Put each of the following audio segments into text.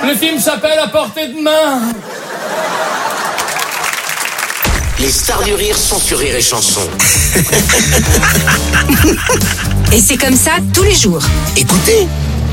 Le film s'appelle À portée de main. Les stars du rire sont sur Rire et Chanson. Et c'est comme ça tous les jours. Écoutez.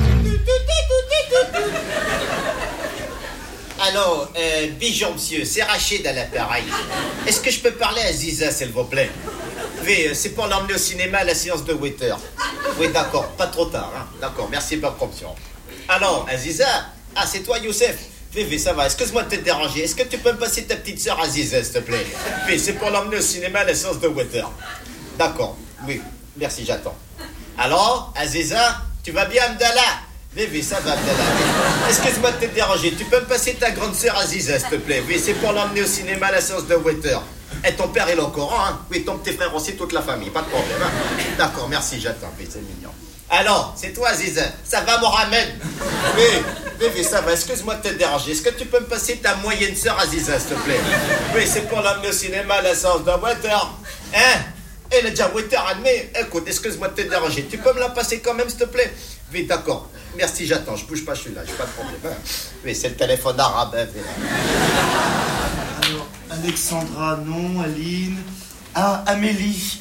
Alors, bonjour monsieur, c'est Rachid à l'appareil. Est-ce que je peux parler à Ziza, s'il vous plaît? Oui, c'est pour l'emmener au cinéma à la séance de waiter. Oui, d'accord, pas trop tard, hein. D'accord, merci de votre compréhension. Alors, Aziza, c'est toi Youssef? Oui, ça va, excuse-moi de te déranger. Est-ce que tu peux me passer ta petite sœur Aziza, s'il te plaît? Oui, c'est pour l'emmener au cinéma à la séance de waiter. D'accord, oui, merci, j'attends. Alors, Aziza, tu vas bien, Abdallah? Oui, ça va, Abdallah. Excuse-moi de te déranger. Tu peux me passer ta grande sœur Aziza, s'il te plaît? Oui, c'est pour l'emmener au cinéma à la séance de waiter. Et ton père, il est au courant, hein? Oui, ton petit frère aussi, toute la famille, pas de problème, hein? D'accord, merci, j'attends. Oui, c'est mignon. Alors, c'est toi, Aziza. Ça va, Mohamed? Oui, ça va. Excuse-moi de te déranger. Est-ce que tu peux me passer ta moyenne sœur Aziza, s'il te plaît? Oui, c'est pour l'emmener au cinéma à la séance de waiter. Hein? Elle est déjà waiter, admis. Écoute, excuse-moi de te déranger. Tu peux me la passer quand même, s'il te plaît? Oui, d'accord. Merci, j'attends. Je bouge pas, je suis là. J'ai pas de problème. Hein? Oui, c'est le téléphone arabe. Hein? Alors, Alexandra, non. Aline. Ah, Amélie.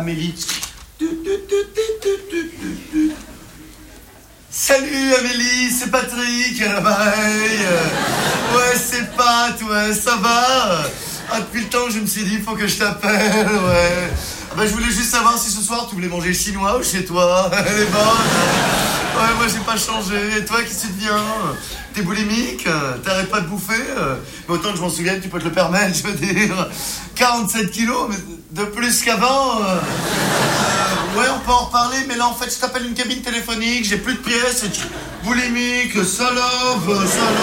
Salut Amélie, c'est Patrick, à l'appareil. Ouais, c'est Pat, ouais, ça va. Depuis le temps, je me suis dit, il faut que je t'appelle, ouais. Je voulais juste savoir si ce soir, tu voulais manger chinois ou chez toi. Elle est bonne. Ouais, moi, j'ai pas changé. Et toi, qu'est-ce que tu deviens? T'es boulimique? T'arrêtes pas de bouffer? Mais autant que je m'en souvienne, tu peux te le permettre, je veux dire. 47 kilos, mais de plus qu'avant. Ouais, on peut en reparler, mais là, en fait, je t'appelle une cabine téléphonique, j'ai plus de pièces. Boulimique, salope.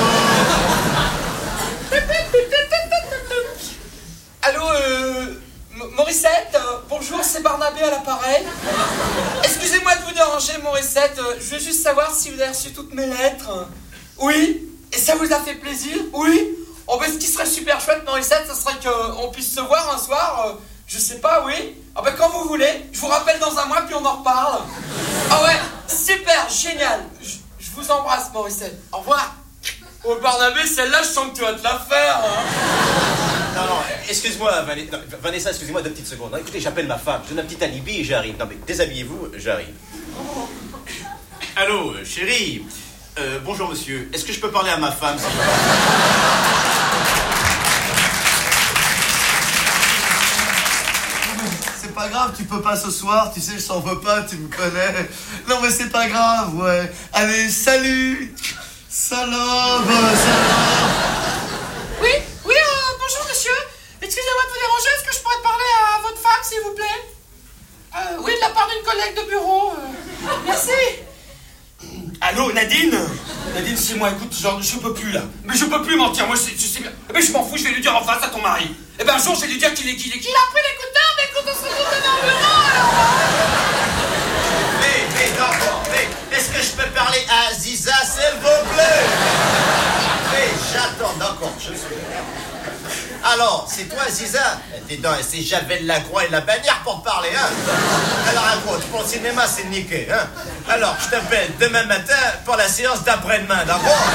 Allô, Morissette, bonjour, c'est Barnabé à l'appareil. Excusez-moi de vous déranger, Morissette, je veux juste savoir si vous avez reçu toutes mes lettres. Oui? Et ça vous a fait plaisir? Oui? Oh, ce qui serait super chouette, Morissette, ce serait qu'on puisse se voir un soir, je sais pas, oui? Quand vous voulez, je vous rappelle dans un mois, puis on en reparle. Ah ouais, super, génial. Je vous embrasse, Morissette. Au revoir. Oh, Barnabé, celle-là, je sens que tu vas te la faire, hein. Non, excuse-moi, Vanessa, excusez-moi 2 petites secondes. Non, écoutez, j'appelle ma femme, je donne un petit alibi et j'arrive. Non, mais déshabillez-vous, j'arrive. Allô, chérie. Bonjour, monsieur. Est-ce que je peux parler à ma femme, s'il vous plaît? C'est pas grave, tu peux pas ce soir, tu sais, je s'en veux pas, tu me connais. Non, mais c'est pas grave, ouais. Allez, salut. Salope. Oui, bonjour monsieur. Excusez-moi de vous déranger, est-ce que je pourrais parler à votre femme, s'il vous plaît? Oui, de la part d'une collègue de bureau. Merci. Allô, Nadine? Nadine, c'est moi, écoute, je peux plus là. Mais je peux plus mentir, moi, je sais bien. Mais je m'en fous, je vais lui dire en face à ton mari. Un jour, je vais lui dire qu'il a pris l'écouteur, mais quand on se retrouve dans le bureau, Mais, est-ce que je peux parler à Aziza, s'il vous plaît? Mais, j'attends, d'accord, je suis là. Alors, c'est toi, Aziza? Dis donc, c'est Javel Lacroix et la bannière pour te parler, hein? Alors, écoute, pour le cinéma, c'est niqué, hein? Alors, je t'appelle demain matin pour la séance d'après-demain, d'accord?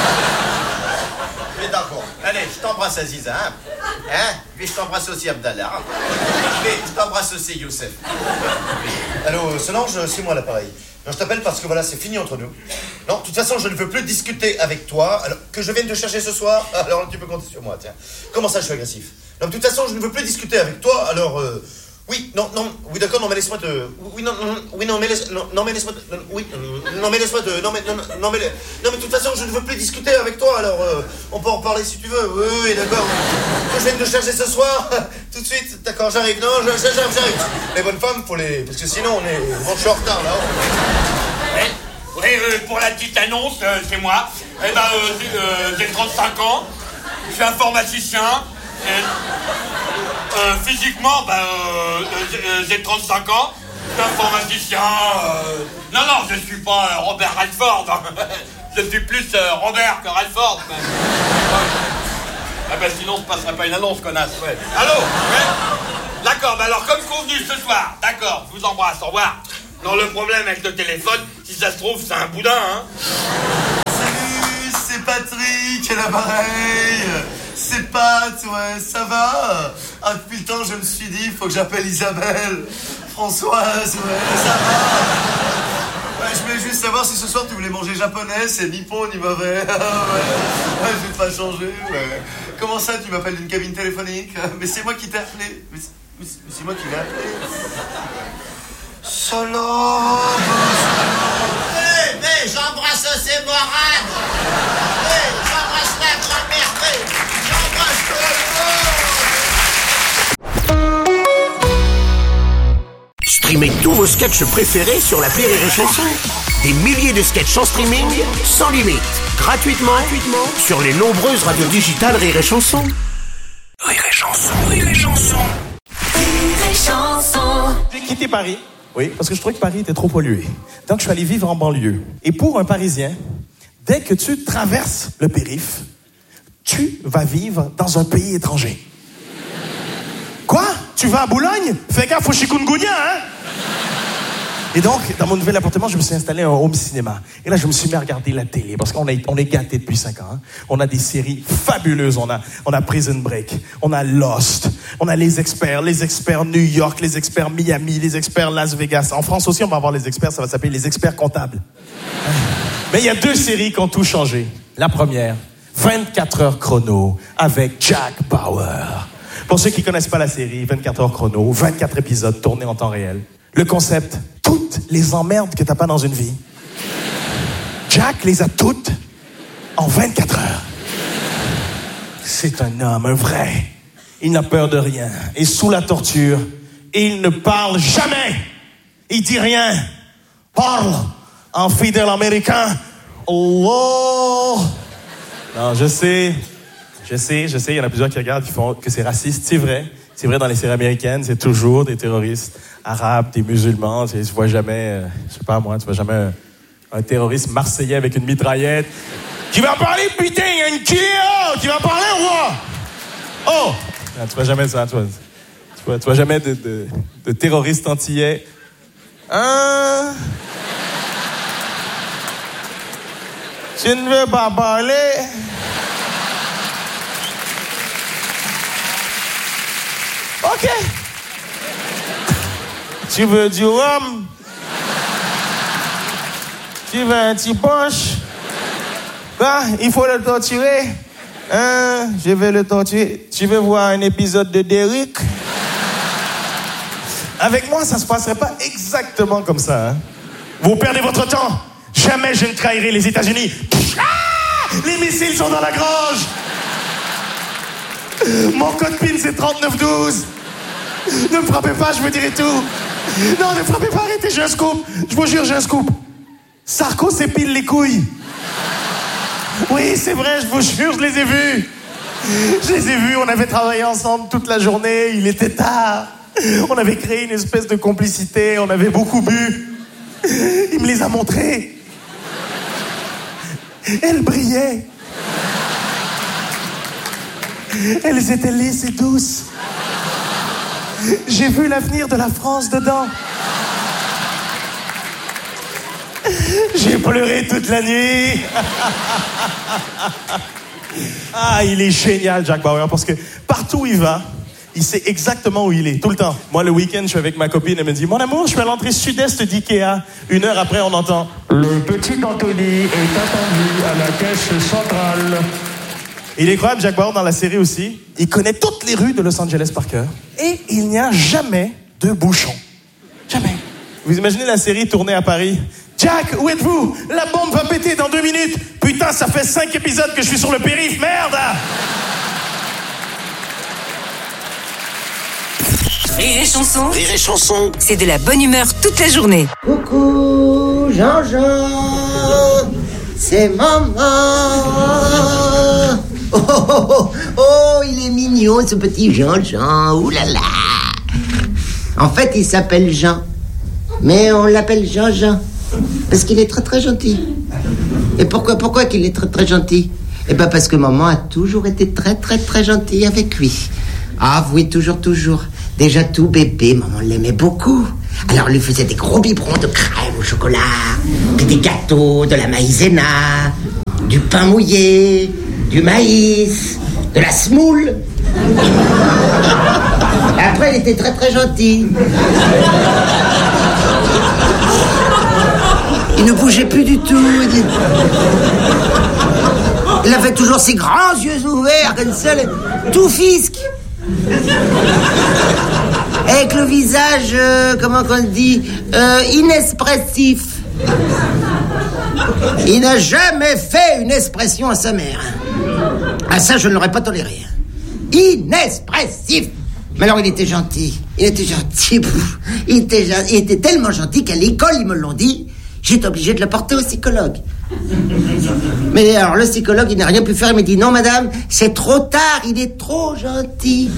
Mais d'accord. Allez, je t'embrasse, Aziza, hein? Puis je t'embrasse aussi, Abdallah. Hein? Puis je t'embrasse aussi, Youssef. Allô, Solange, c'est moi l'appareil. Non, je t'appelle parce que voilà, c'est fini entre nous. Non, de toute façon, je ne veux plus discuter avec toi. Alors, que je vienne te chercher ce soir, alors tu peux compter sur moi, tiens. Comment ça, je suis agressif? Non, de toute façon, je ne veux plus discuter avec toi, alors... Oui, non, oui, d'accord, non, mais laisse-moi te... Oui, non, mais laisse... Non, mais laisse-moi te... Oui, non, mais laisse-moi te... Non, mais de toute façon, je ne veux plus discuter avec toi, alors... on peut en reparler si tu veux. Oui, d'accord. Que je vienne te chercher ce soir, tout de suite, d'accord, j'arrive. Non, j'arrive. Les bonnes femmes, faut les... Parce que sinon, on est... Bon, je suis en retard, là. Oui, pour la petite annonce, c'est moi. J'ai 35 ans, je suis informaticien. Physiquement, j'ai 35 ans, je suis informaticien. Non, je suis pas Robert Redford. Je suis plus Robert que Redford. Sinon, je passerait pas une annonce, connasse. Ouais. Allô? Ouais. D'accord, alors comme convenu ce soir, d'accord, je vous embrasse, au revoir. Non, le problème avec le téléphone, si ça se trouve, c'est un boudin, hein. Salut, c'est pas Patrick, à l'appareil. C'est Pat, ouais, ça va? Ah, depuis le temps, je me suis dit, faut que j'appelle Isabelle. Françoise, ouais, ça va? Ouais, je voulais juste savoir si ce soir tu voulais manger japonais, c'est ni bon ni mauvais. Ouais, je vais pas changer, ouais. Comment ça, tu m'appelles d'une cabine téléphonique? Mais c'est moi qui t'ai appelé. Mais c'est moi qui l'ai appelé. Salope! Hey, j'embrasse ces morades. Hey, j'embrasse la grand-mère. Hey, j'embrasse tout le monde. Streamez tous vos sketchs préférés sur l'appli Rire et Chanson. Des milliers de sketchs en streaming, sans limite, gratuitement sur les nombreuses radios digitales Rire et Chanson. Rire et Chanson, Rire et Chanson. Rire et Chanson. J'ai quitté Paris, oui, parce que je trouvais que Paris était trop pollué. Donc je suis allé vivre en banlieue. Et pour un Parisien, dès que tu traverses le périph', tu vas vivre dans un pays étranger. Quoi? Tu vas à Boulogne? Fais gaffe au chikungunya, hein? Et donc, dans mon nouvel appartement, je me suis installé un home cinéma. Et là, je me suis mis à regarder la télé, parce qu'on est gâtés depuis 5 ans. Hein? On a des séries fabuleuses. On a Prison Break, on a Lost, on a les experts New York, les experts Miami, les experts Las Vegas. En France aussi, on va avoir les experts, ça va s'appeler les experts comptables. Mais il y a 2 séries qui ont tout changé. La première, 24 heures chrono, avec Jack Bauer. Pour ceux qui connaissent pas la série, 24 heures chrono, 24 épisodes tournés en temps réel. Le concept, toutes les emmerdes que t'as pas dans une vie, Jack les a toutes en 24 heures. C'est un homme, un vrai. Il n'a peur de rien. Et sous la torture, il ne parle jamais. Il dit rien. Parle en fidèle américain. Oh. Non, je sais, il y en a plusieurs qui regardent, qui font que c'est raciste. C'est vrai dans les séries américaines, c'est toujours des terroristes arabes, des musulmans. Tu vois jamais, je sais pas moi, tu vois jamais un terroriste marseillais avec une mitraillette qui va parler, putain, il y a une Kia qui va parler ou quoi? Oh! Non, tu vois jamais ça, tu vois jamais de terroristes antillais. Hein? Tu ne veux pas parler? OK. Tu veux du rhum? Tu veux un petit punch? Il faut le torturer. Je vais le torturer. Tu veux voir un épisode de Derrick? Avec moi, ça se passerait pas exactement comme ça. Hein? Vous perdez votre temps. Jamais je ne trahirai les États-Unis. Ah! Les missiles sont dans la grange. Mon code PIN, c'est 3912. Ne me frappez pas, je vous dirai tout. Non, ne frappez pas, arrêtez, j'ai un scoop. Je vous jure, j'ai un scoop. Sarko s'épile les couilles. Oui, c'est vrai, je vous jure, je les ai vus. Je les ai vus, on avait travaillé ensemble toute la journée, il était tard. On avait créé une espèce de complicité, on avait beaucoup bu. Il me les a montrés. Elles brillaient. Elles étaient lisses et douces. J'ai vu l'avenir de la France dedans. J'ai pleuré toute la nuit. Ah, il est génial, Jack Bauer, parce que partout où il va, il sait exactement où il est, tout le temps. Moi, le week-end, je suis avec ma copine, elle me dit « Mon amour, je suis à l'entrée sud-est d'Ikea. » 1 heure après, on entend « Le petit Anthony est attendu à la caisse centrale. » Il est incroyable, Jack Bauer, dans la série aussi. Il connaît toutes les rues de Los Angeles par cœur. Et il n'y a jamais de bouchon. Jamais. Vous imaginez la série tournée à Paris? Jack, où êtes-vous? La bombe va péter dans 2 minutes. Putain, ça fait 5 épisodes que je suis sur le périph', merde! Rire et Chanson, Rire et Chanson. c'est de la bonne humeur toute la journée. Coucou, Jean-Jean, c'est maman. Oh, oh, oh, oh, il est mignon ce petit Jean-Jean, oulala. En fait, il s'appelle Jean, mais on l'appelle Jean-Jean, parce qu'il est très très gentil. Et pourquoi qu'il est très très gentil? Eh ben parce que maman a toujours été très très très gentille avec lui. Ah oui, toujours. Déjà tout bébé, maman l'aimait beaucoup. Alors, on lui faisait des gros biberons de crème au chocolat, puis des gâteaux, de la maïzena. du pain mouillé, du maïs, de la semoule. Après, il était très très gentil. Il ne bougeait plus du tout. Il avait toujours ses grands yeux ouverts, comme ça, tout fisque. Avec le visage, comment on dit, inexpressif. Il n'a jamais fait une expression à sa mère. Ah, ça, je ne l'aurais pas toléré. Inexpressif. Mais alors, il était gentil. Il était tellement gentil qu'à l'école, ils me l'ont dit, j'étais obligé de le porter au psychologue. Mais alors, le psychologue, il n'a rien pu faire. Il m'a dit, non, madame, c'est trop tard, il est trop gentil.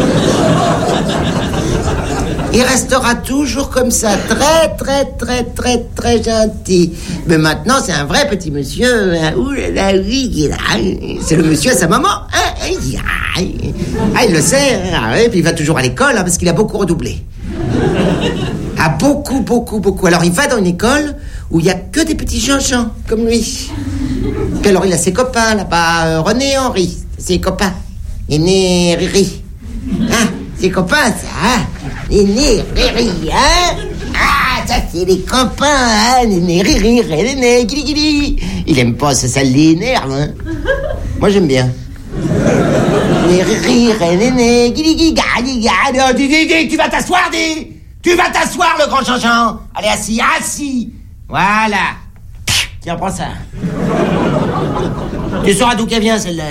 Il restera toujours comme ça, très, très, très, très, très gentil. Mais maintenant, c'est un vrai petit monsieur. Ouh là là, oui, c'est le monsieur à sa maman. Ah, il le sait. Et puis il va toujours à l'école, parce qu'il a beaucoup redoublé. Ah, beaucoup. Alors, il va dans une école où il n'y a que des petits Jean-Jean, comme lui. Puis alors, il a ses copains, là-bas, René et Henri, ses copains. Néné, Riri. Hein, ses copains, ça, hein. Néné, Riri, hein. Ah, ça, c'est les copains, hein. Néné, Riri, Néné, Guili. Il aime pas, ça l'énerve, hein. Moi, j'aime bien. Néné, Riri, Néné, Guili. Tu vas t'asseoir, dis. Tu vas t'asseoir, le grand Jean-Jean. Allez, assis. Voilà. Tiens, prends ça. Tu sauras d'où qu'elle vient, celle-là.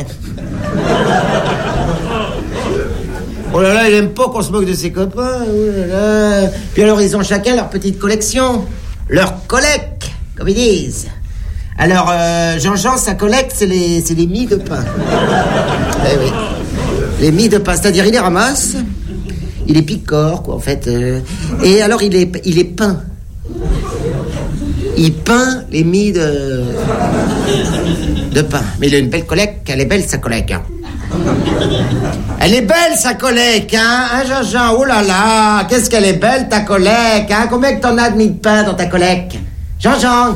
Oh là là, il aime pas qu'on se moque de ses copains. Oh là là. Puis alors, ils ont chacun leur petite collection. Leur collecte, comme ils disent. Alors, Jean-Jean, sa collecte, c'est les mie de pain. Eh oui. Les mie de pain, c'est-à-dire, il les ramasse... Il est picore, quoi, en fait. Et alors, il est peint. Il peint les mie de pain. Mais il a une belle collecte. Elle est belle, sa collecte. Hein. Elle est belle, sa collecte, hein, Jean-Jean? Oh là là, qu'est-ce qu'elle est belle, ta collecte, hein? Combien que t'en as de mie de pain dans ta collecte? Jean-Jean?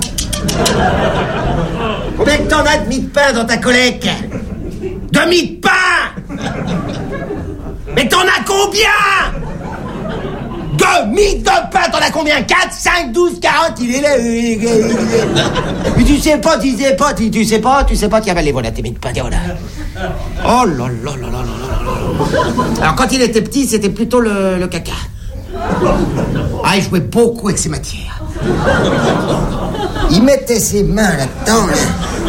Combien que t'en as de mie de pain dans ta collecte? De mie de pain? Mais t'en as combien? De mie de pain, t'en as combien? 4, 5, 12, 40, il est là. Mais tu sais pas, tu sais pas, tiens, va les voilà, tes mie de pain, tiens, voilà. Oh là là là là là là. Alors, quand il était petit, c'était plutôt le caca. Ah, il jouait beaucoup avec ses matières. Il mettait ses mains là-dedans, là.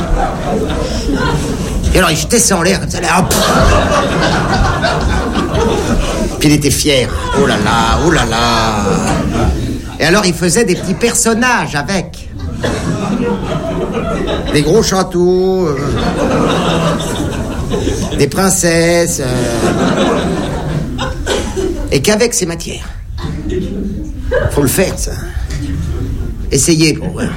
Et alors, il jetait ça en l'air, comme ça, là, hop. Puis il était fier. Oh là là, oh là là. Et alors, il faisait des petits personnages avec. Des gros châteaux, des princesses. Et qu'avec ces matières. Faut le faire, ça. Essayez pour voir.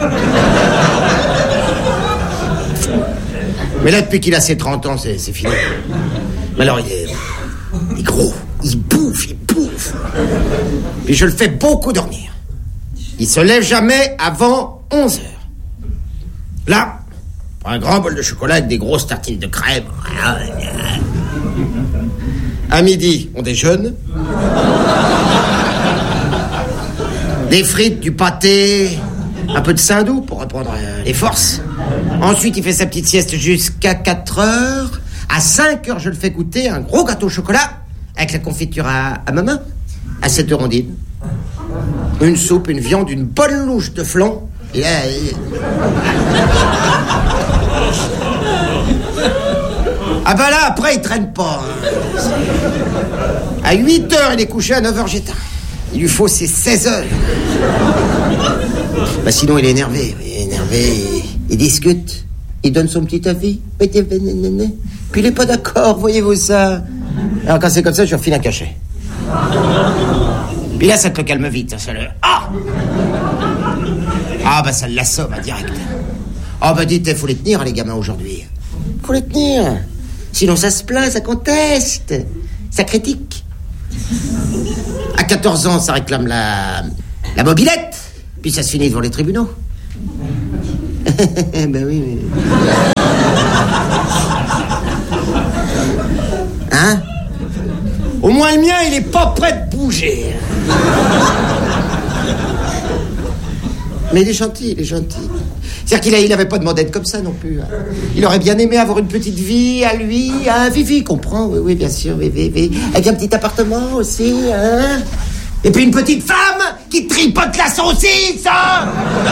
Mais là, depuis qu'il a ses 30 ans, c'est fini. Mais alors, il est gros. Il bouffe. Puis je le fais beaucoup dormir. Il se lève jamais avant 11h. Là, prends un grand bol de chocolat avec des grosses tartines de crème. À midi, on déjeune. Des frites, du pâté, un peu de saindoux pour reprendre les forces. Ensuite, il fait sa petite sieste jusqu'à 4h. À 5h, je le fais goûter un gros gâteau au chocolat avec la confiture à ma main. À 7h, on dîne. Une soupe, une viande, une bonne louche de flan. Et là... Ah bah là, après, il traîne pas. À 8h, il est couché, à 9h, j'éteins. Il lui faut ses 16h. Bah sinon, il est énervé. Il discute. Il donne son petit avis. Puis il est pas d'accord, voyez-vous ça. Alors quand c'est comme ça, je refile un cachet. Puis là, ça te le calme vite, ça le... Ah bah ça l'assomme, direct. Ah bah dites, faut les tenir, les gamins, aujourd'hui. Faut les tenir. Sinon ça se plaint, ça conteste, ça critique. À 14 ans, ça réclame la mobilette. Puis ça se finit devant les tribunaux. Ben oui, mais... Hein? Au moins le mien, il est pas prêt de bouger. Mais il est gentil, il est gentil. C'est-à-dire qu'il avait pas demandé d'être comme ça non plus. Hein. Il aurait bien aimé avoir une petite vie à lui, hein, Vivi, comprends? Oui, oui, bien sûr, oui. Avec un petit appartement aussi, hein. Et puis une petite femme qui tripote la saucisse, hein.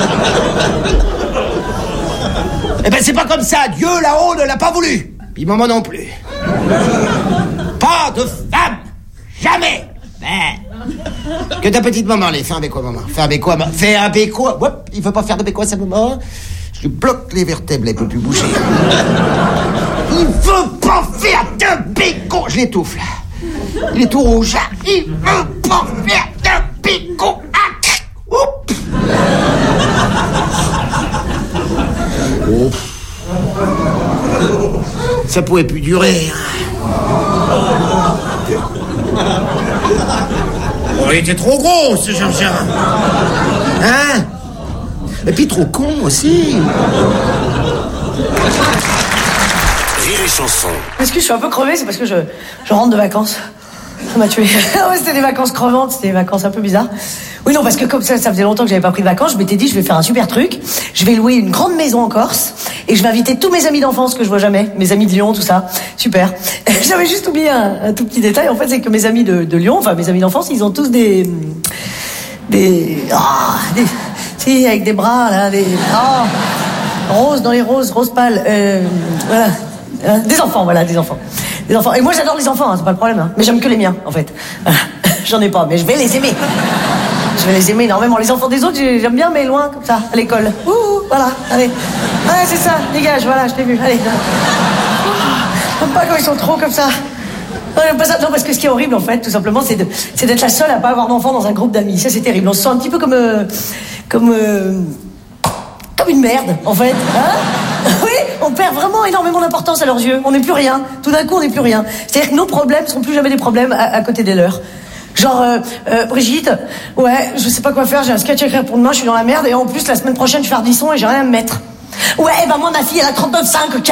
Eh ben c'est pas comme ça, Dieu là-haut ne l'a pas voulu. Puis maman non plus. Pas de femme, jamais. Ben. Que ta petite maman, allez, fais un bécois, maman. Fais un bécois, fais un bécois. Hop, il veut pas faire de bécois, sa maman. Je lui bloque les vertèbres, elle peut plus bouger. Il veut pas faire de bécois. Je l'étouffe, là. Il est tout rouge. Il veut pas faire de bécois. Oups. Oh. Ça pouvait plus durer. Oh, il était trop gros, ce Jean-Jean. Hein? Et puis trop con aussi. Rire et chanson. Est-ce que je suis un peu crevée? C'est parce que je rentre de vacances. Ça m'a tué. Ouais, c'était des vacances crevantes, c'était des vacances un peu bizarres. Oui, non, parce que comme ça faisait longtemps que j'avais pas pris de vacances, je m'étais dit, je vais faire un super truc. Je vais louer une grande maison en Corse et je vais inviter tous mes amis d'enfance que je vois jamais, mes amis de Lyon, tout ça. Super. J'avais juste oublié un tout petit détail. En fait, c'est que mes amis de Lyon, enfin mes amis d'enfance, ils ont tous si, avec des bras là, roses dans les roses pâles. Voilà. Des enfants, voilà, des enfants. Et moi j'adore les enfants, hein, c'est pas le problème, hein. Mais j'aime que les miens, en fait. J'en ai pas, mais je vais les aimer. Je vais les aimer énormément. Les enfants des autres, j'aime bien, mais loin, comme ça, à l'école. Voilà, allez. Ouais, c'est ça, dégage, voilà, je t'ai vu, allez. J'aime pas quand ils sont trop comme ça. Non, pas ça. Non, parce que ce qui est horrible, en fait, tout simplement, c'est d'être la seule à pas avoir d'enfants dans un groupe d'amis. Ça, c'est terrible. On se sent un petit peu comme une merde, en fait. Hein? Oui, on perd vraiment énormément d'importance à leurs yeux. On n'est plus rien. Tout d'un coup, on n'est plus rien. C'est-à-dire que nos problèmes sont plus jamais des problèmes à côté des leurs. Genre, Brigitte, ouais, je sais pas quoi faire, j'ai un sketch à écrire pour demain, je suis dans la merde, et en plus, la semaine prochaine, je fais Ardisson et j'ai rien à me mettre. Ouais, ben moi, ma fille, elle a 39,5, ok?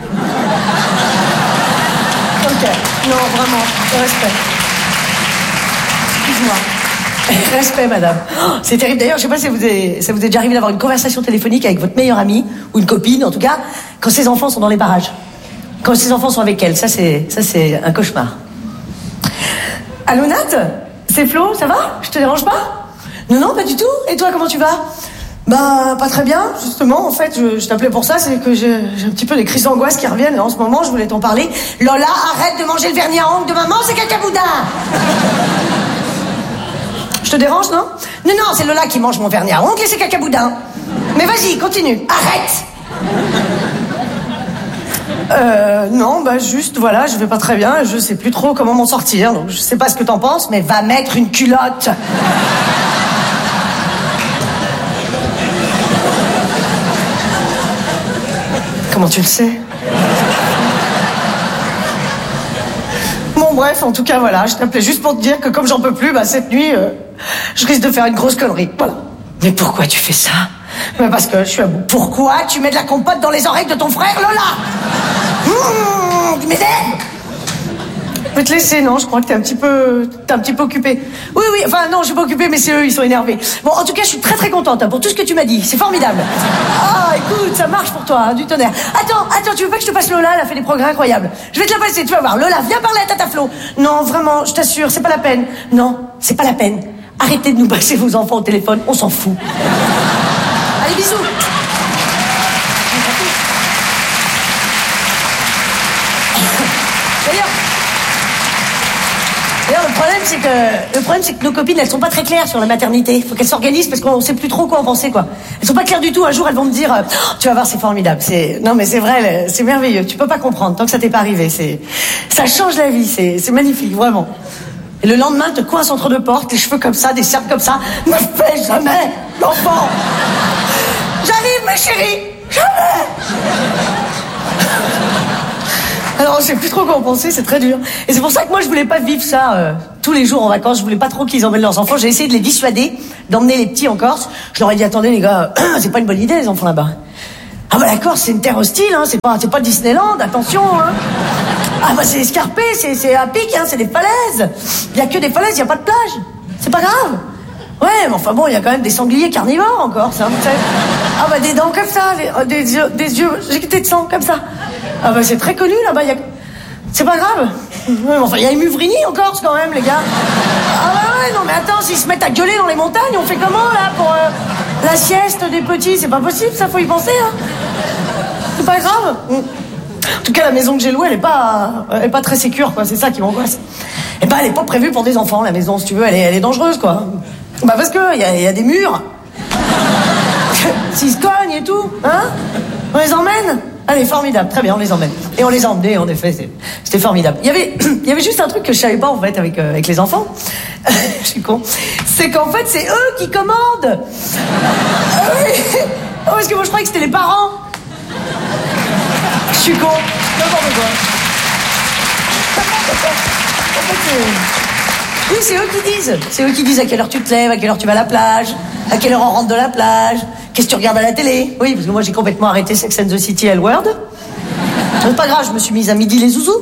Ok, non, vraiment, respect. Excuse-moi. Respect, madame. Oh, c'est terrible. D'ailleurs, je sais pas si ça vous est déjà arrivé d'avoir une conversation téléphonique avec votre meilleure amie, ou une copine, en tout cas, quand ses enfants sont dans les parages. Quand ses enfants sont avec elle. Ça, c'est un cauchemar. Allô, Nat? C'est Flo, ça va? Je te dérange pas? Non, pas du tout. Et toi, comment tu vas? Bah, pas très bien, justement. En fait, je t'appelais pour ça, c'est que j'ai un petit peu des crises d'angoisse qui reviennent. Et en ce moment, je voulais t'en parler. Lola, arrête de manger le vernis à ongles de maman, c'est cacaboudin. Je te dérange, non? Non, c'est Lola qui mange mon vernis à ongles et c'est cacaboudin. Mais vas-y, continue. Arrête. Non, bah juste, voilà, je vais pas très bien, je sais plus trop comment m'en sortir, donc je sais pas ce que t'en penses, mais va mettre une culotte. Comment tu le sais? Bon, bref, en tout cas, voilà, je t'appelais juste pour te dire que comme j'en peux plus, bah cette nuit, je risque de faire une grosse connerie, voilà. Mais pourquoi tu fais ça? Mais parce que je suis à bout. Pourquoi tu mets de la compote dans les oreilles de ton frère, Lola? Tu m'énerves. Je peux te laisser, non? Je crois que t'es un petit peu occupé. Oui, enfin non, je suis pas occupé, mais c'est eux, ils sont énervés. Bon, en tout cas, je suis très très contente hein, pour tout ce que tu m'as dit. C'est formidable. Ah, écoute, ça marche pour toi, hein, du tonnerre. Attends, tu veux pas que je te passe Lola? Elle a fait des progrès incroyables. Je vais te la passer, tu vas voir. Lola, viens parler à Tata Flo. Non, vraiment, je t'assure, c'est pas la peine. Non, c'est pas la peine. Arrêtez de nous passer vos enfants au téléphone, on s'en fout. Allez, bisous. D'ailleurs, le problème, c'est que nos copines, elles sont pas très claires sur la maternité. Faut qu'elles s'organisent parce qu'on sait plus trop quoi en penser, quoi. Elles sont pas claires du tout. Un jour, elles vont me dire, oh, tu vas voir, c'est formidable. Non, mais c'est vrai, c'est merveilleux. Tu peux pas comprendre tant que ça t'est pas arrivé. Ça change la vie. C'est magnifique, vraiment. Et le lendemain, te coince entre deux portes, les cheveux comme ça, des cercles comme ça. Ne fais jamais l'enfant. J'arrive, ma chérie. Jamais. Alors, je sais plus trop quoi en penser, c'est très dur. Et c'est pour ça que moi, je voulais pas vivre ça tous les jours en vacances. Je voulais pas trop qu'ils emmènent leurs enfants. J'ai essayé de les dissuader, d'emmener les petits en Corse. Je leur ai dit, attendez les gars, c'est pas une bonne idée les enfants là-bas. Ah bah la Corse, c'est une terre hostile, hein. C'est pas Disneyland, attention, hein. Ah bah c'est escarpé, c'est à pic, hein, c'est des falaises. Il y a que des falaises, il y a pas de plage. C'est pas grave. Ouais, mais enfin bon, il y a quand même des sangliers carnivores encore, ça, vous savez. Ah bah des dents comme ça, des yeux éjectés de sang comme ça. Ah bah c'est très connu là-bas, c'est pas grave. Ouais, mais enfin, il y a les Muvrini en Corse quand même, les gars. Ah bah ouais, non mais attends, s'ils se mettent à gueuler dans les montagnes, on fait comment là pour la sieste des petits? C'est pas possible, ça, faut y penser, hein. C'est pas grave. En tout cas, la maison que j'ai louée, elle est pas très sécure, quoi. C'est ça qui m'angoisse. Et bah, elle est pas prévue pour des enfants, la maison, si tu veux. Elle est dangereuse, quoi. Bah, parce que il y a des murs. S'ils se cognent et tout, hein. On les emmène. Allez, formidable. Très bien, on les emmène. Et on les a emmenés, en effet. C'était formidable. Il y avait juste un truc que je savais pas, en fait, avec les enfants. Je suis con. C'est qu'en fait, c'est eux qui commandent. Oui. Oh, parce que moi, je croyais que c'était les parents. Je suis con. N'importe quoi. En fait, oui, c'est eux qui disent. C'est eux qui disent à quelle heure tu te lèves, à quelle heure tu vas à la plage, à quelle heure on rentre de la plage, qu'est-ce que tu regardes à la télé. Oui, parce que moi, j'ai complètement arrêté Sex and the City et L-Word. C'est pas grave, je me suis mise à midi les zouzous.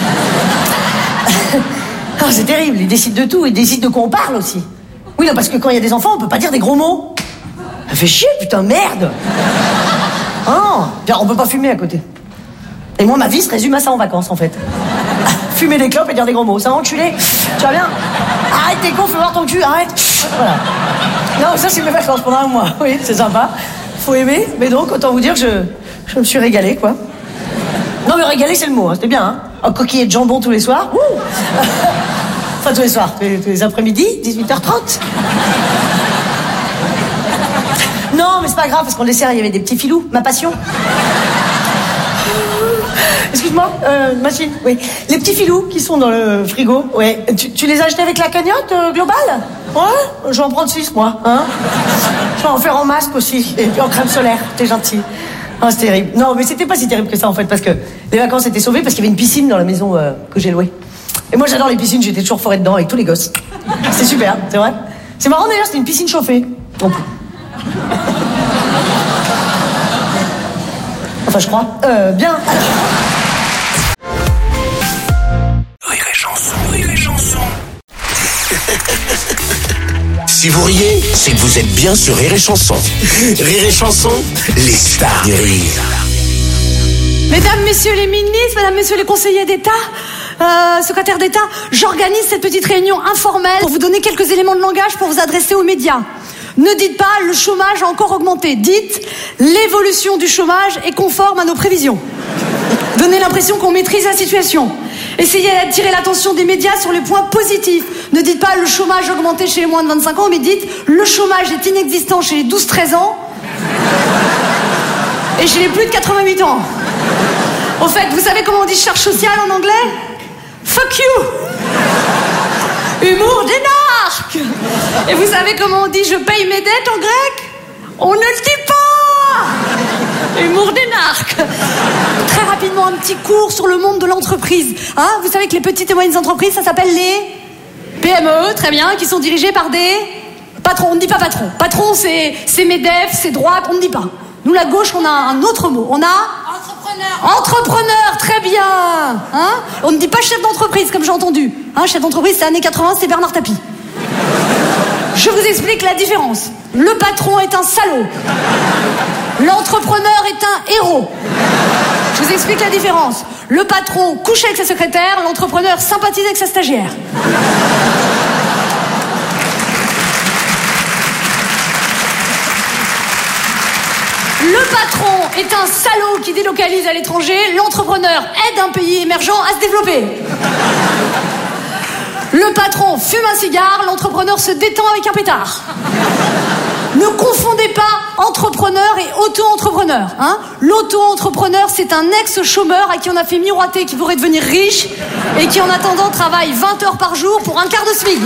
Oh, c'est terrible, ils décident de tout, ils décident de quoi on parle aussi. Oui, non, parce que quand il y a des enfants, on peut pas dire des gros mots. Ça fait chier, putain, merde. Oh, bien, on peut pas fumer à côté. Et moi, ma vie se résume à ça en vacances, en fait. Fumer des clopes et dire des gros mots. Ça va, enculé? Tu vas bien? Arrête, t'es con, fais voir ton cul, arrête. Voilà. Non, ça, c'est mes vacances pendant un mois. Oui, c'est sympa. Faut aimer. Mais donc, autant vous dire que je me suis régalée, quoi. Non, mais régaler, c'est le mot, hein. C'était bien, hein. Un coquillet de jambon tous les soirs. Ouh. Enfin, tous les soirs, tous les après-midi, 18h30. Non, mais c'est pas grave, parce qu'en dessert, il y avait des petits filous, ma passion. Excuse-moi, machine, oui. Les petits filous qui sont dans le frigo, ouais. Tu les as achetés avec la cagnotte globale? Ouais, je vais en prendre 6, moi, hein. Je vais en faire en masque aussi, et puis en crème solaire, t'es gentil. Ah, c'est terrible. Non, mais c'était pas si terrible que ça, en fait, parce que les vacances étaient sauvées, parce qu'il y avait une piscine dans la maison que j'ai louée. Et moi, j'adore les piscines, j'étais toujours forée dedans avec tous les gosses. C'est super, c'est vrai. C'est marrant, d'ailleurs, c'était une piscine chauffée. Enfin, je crois. Bien. Rire et chanson, rire et chanson. Si vous riez, c'est que vous êtes bien sur Rire et Chanson. Rire et Chanson, les stars du rire. Mesdames, messieurs les ministres, mesdames, messieurs les conseillers d'État, secrétaire d'État, j'organise cette petite réunion informelle pour vous donner quelques éléments de langage pour vous adresser aux médias. Ne dites pas le chômage a encore augmenté. Dites l'évolution du chômage est conforme à nos prévisions. Donnez l'impression qu'on maîtrise la situation. Essayez d'attirer l'attention des médias sur les points positifs. Ne dites pas le chômage a augmenté chez les moins de 25 ans, mais dites le chômage est inexistant chez les 12-13 ans et chez les plus de 88 ans. Au fait, vous savez comment on dit charge sociale en anglais? Fuck you. Humour d'énarque. Et vous savez comment on dit je paye mes dettes en grec? On ne le dit pas. Humour d'énarque. Très rapidement, un petit cours sur le monde de l'entreprise. Hein, vous savez que les petites et moyennes entreprises, ça s'appelle les PME, très bien, qui sont dirigées par des patrons. On ne dit pas patron. Patron, c'est MEDEF, c'est droite, on ne dit pas. Nous, la gauche, on a un autre mot. On a... Entrepreneur, très bien. Hein, on ne dit pas chef d'entreprise, comme j'ai entendu. Hein, chef d'entreprise, c'est années 80, c'est Bernard Tapie. Je vous explique la différence. Le patron est un salaud. L'entrepreneur est un héros. Je vous explique la différence. Le patron couche avec sa secrétaire, l'entrepreneur sympathise avec sa stagiaire. Le patron est un salaud qui délocalise à l'étranger, l'entrepreneur aide un pays émergent à se développer. Le patron fume un cigare, l'entrepreneur se détend avec un pétard. Ne confondez pas entrepreneur et auto-entrepreneur. Hein. L'auto-entrepreneur, c'est un ex-chômeur à qui on a fait miroiter qu'il pourrait devenir riche et qui en attendant travaille 20 heures par jour pour un quart de SMIC.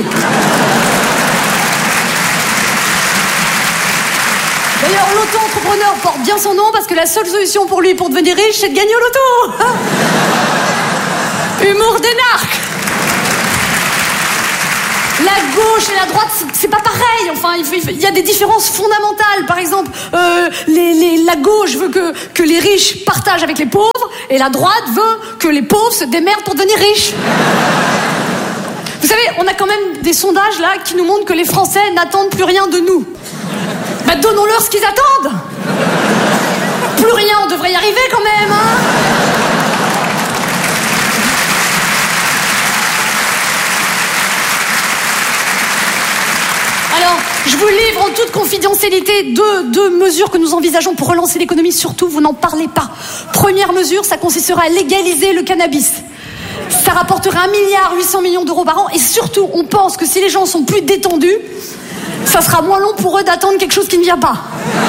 D'ailleurs, l'auto-entrepreneur porte bien son nom parce que la seule solution pour lui pour devenir riche, c'est de gagner au loto. Humour d'énarque. La gauche et la droite, c'est pas pareil. Enfin, il y a des différences fondamentales. Par exemple, la gauche veut que les riches partagent avec les pauvres, et la droite veut que les pauvres se démerdent pour devenir riches. Vous savez, on a quand même des sondages là qui nous montrent que les Français n'attendent plus rien de nous. Bah, donnons-leur ce qu'ils attendent. Plus rien, on devrait y arriver quand même, hein. Alors, je vous livre en toute confidentialité deux mesures que nous envisageons pour relancer l'économie. Surtout, vous n'en parlez pas. Première mesure, ça consisterait à légaliser le cannabis. Ça rapporterait 1,8 milliard d'euros par an. Et surtout, on pense que si les gens sont plus détendus, ça sera moins long pour eux d'attendre quelque chose qui ne vient pas.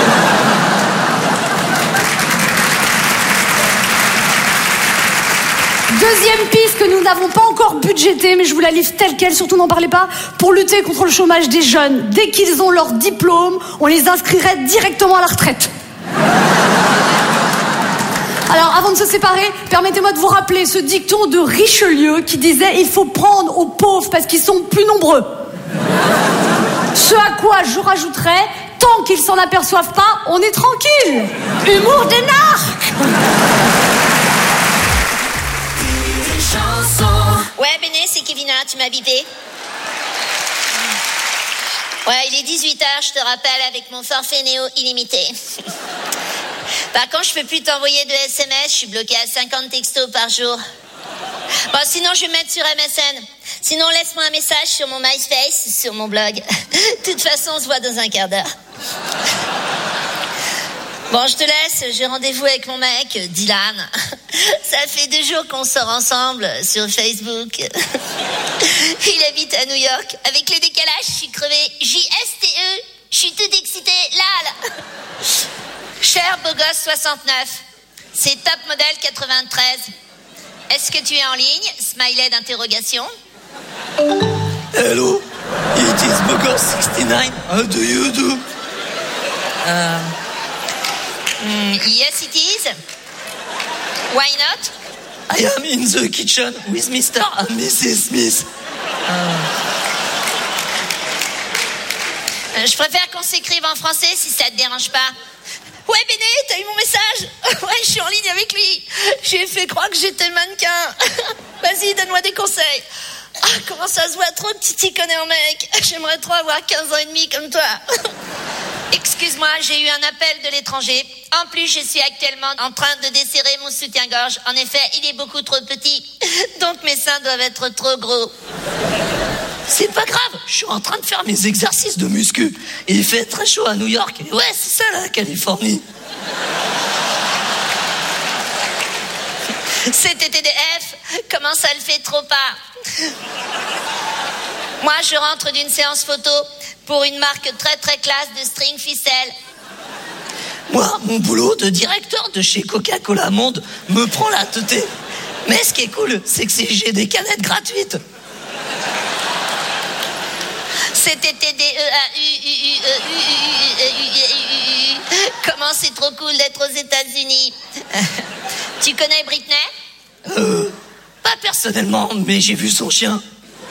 Deuxième piste que nous n'avons pas encore budgétée, mais je vous la livre telle quelle, surtout n'en parlez pas, pour lutter contre le chômage des jeunes. Dès qu'ils ont leur diplôme, on les inscrirait directement à la retraite. Alors, avant de se séparer, permettez-moi de vous rappeler ce dicton de Richelieu qui disait « Il faut prendre aux pauvres parce qu'ils sont plus nombreux ». Ce à quoi je rajouterais « Tant qu'ils s'en aperçoivent pas, on est tranquille ». Humour d'énarque. Ouais, Béné, c'est Kevina, tu m'as bipé. Ouais, il est 18h, je te rappelle, avec mon forfait Néo illimité. Par contre, je peux plus t'envoyer de SMS, je suis bloquée à 50 textos par jour. Bon, sinon, je vais me mettre sur MSN. Sinon, laisse-moi un message sur mon MySpace, sur mon blog. De toute façon, on se voit dans un quart d'heure. Bon, je te laisse, j'ai rendez-vous avec mon mec, Dylan. Ça fait 2 jours qu'on sort ensemble sur Facebook. Il habite à New York. Avec le décalage, je suis crevée. JSTE, je suis toute excitée. Là. Cher beau gosse 69, c'est top modèle 93. Est-ce que tu es en ligne? Smiley d'interrogation. Hello, it is beau gosse 69. How do you do? Yes, it is. Why not? I am in the kitchen with Mr. and Mrs. Smith. Je préfère qu'on s'écrive en français si ça te dérange pas. Ouais, Béné, t'as eu mon message? Ouais, je suis en ligne avec lui. J'ai fait croire que j'étais mannequin. Vas-y, donne-moi des conseils. Ah, comment ça se voit trop que tu t'y connais en mec. J'aimerais trop avoir 15 ans et demi comme toi. Excuse-moi, j'ai eu un appel de l'étranger. En plus, je suis actuellement en train de desserrer mon soutien-gorge. En effet, il est beaucoup trop petit. Donc mes seins doivent être trop gros. C'est pas grave, je suis en train de faire mes exercices de muscu. Et il fait très chaud à New York. Et ouais, c'est ça la Californie. C'est TTDF, comment ça le fait trop pas? Moi, je rentre d'une séance photo pour une marque très très classe de string ficelle. Moi, mon boulot de directeur de chez Coca-Cola Monde me prend la teuté. Mais ce qui est cool, c'est que j'ai des canettes gratuites. C'est TTDEAU. Comment c'est trop cool d'être aux États-Unis. Tu connais Britney? Pas personnellement, mais j'ai vu son chien.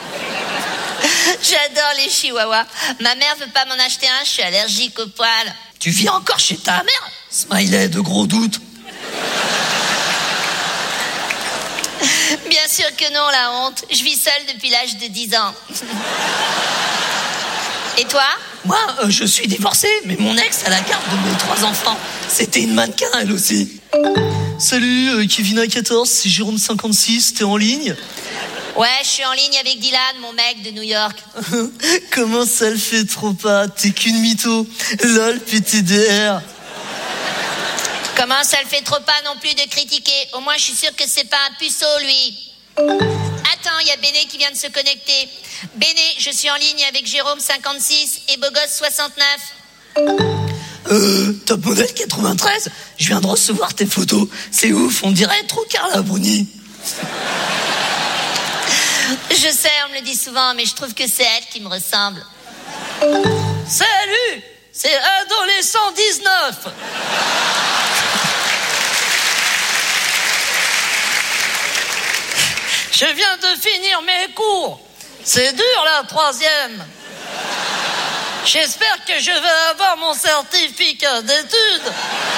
J'adore les chihuahuas. Ma mère veut pas m'en acheter un, je suis allergique aux poils. Tu vis encore chez ta mère? Smiley de gros doutes. Bien sûr que non, la honte. Je vis seule depuis l'âge de 10 ans. Et toi? Moi, je suis divorcé, mais mon ex a la garde de mes 3 enfants. C'était une mannequin, elle aussi. Salut, Kevina 14, c'est Jérôme 56, t'es en ligne? Ouais, je suis en ligne avec Dylan, mon mec de New York. Comment ça le fait trop pas? T'es qu'une mytho. Lol, PTDR. Comment ça le fait trop pas non plus de critiquer? Au moins, je suis sûre que c'est pas un puceau, lui. Attends, il y a Béné qui vient de se connecter. Béné, je suis en ligne avec Jérôme 56 et Bogos 69. Top modèle 93. Je viens de recevoir tes photos. C'est ouf, on dirait trop Carla Bruni. Je sais, on me le dit souvent, mais je trouve que c'est elle qui me ressemble. Salut, c'est Adolescent 19. Je viens de finir mes cours. C'est dur la 3e. J'espère que je vais avoir mon certificat d'études.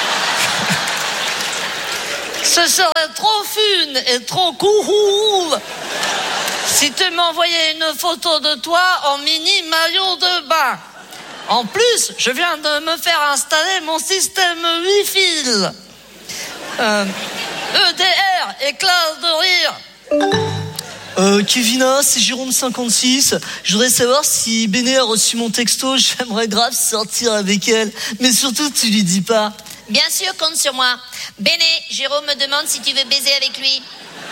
Ce serait trop fun et trop cool si tu m'envoyais une photo de toi en mini maillot de bain. En plus, je viens de me faire installer mon système Wi-Fi. EDR, éclat de rire. Kevina, c'est Jérôme 56. Je voudrais savoir si Béné a reçu mon texto. J'aimerais grave sortir avec elle. Mais surtout, tu lui dis pas. Bien sûr, compte sur moi. Béné, Jérôme me demande si tu veux baiser avec lui.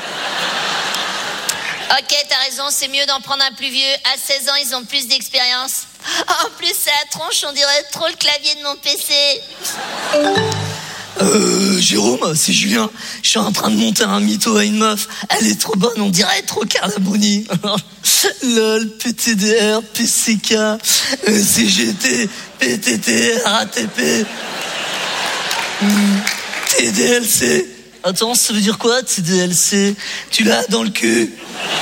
Ok, t'as raison, c'est mieux d'en prendre un plus vieux. À 16 ans, ils ont plus d'expérience. En plus, c'est la tronche, on dirait trop le clavier de mon PC. Jérôme, c'est Julien. Je suis en train de monter un mytho à une meuf. Elle est trop bonne, on dirait trop Carla Bruni. LOL, PTDR, PCK, CGT, PTT, RATP, TDLC. Attends, ça veut dire quoi, TDLC? Tu l'as dans le cul?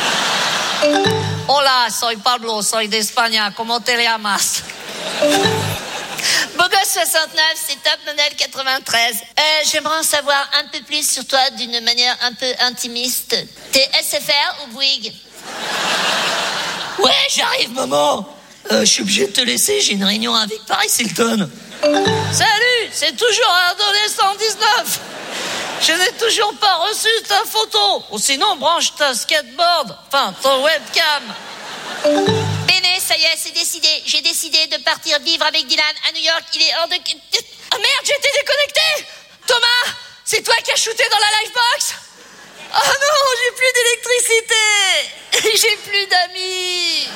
Hola, soy Pablo, soy de España. ¿Cómo te llamas? Bogosse 69, c'est Top Model 93. J'aimerais en savoir un peu plus sur toi d'une manière un peu intimiste. T'es SFR ou Bouygues? Ouais, j'arrive, maman. Je suis obligé de te laisser, j'ai une réunion avec Paris Hilton. Salut, c'est toujours Adolescent 19. Je n'ai toujours pas reçu ta photo. Ou sinon, branche ta skateboard. Enfin, ton webcam. Béné, ça y est, c'est décidé. J'ai décidé de partir vivre avec Dylan à New York. Il est hors de... Oh merde, j'étais déconnecté. Thomas, c'est toi qui as shooté dans la livebox? Oh non, j'ai plus d'électricité. J'ai plus d'amis.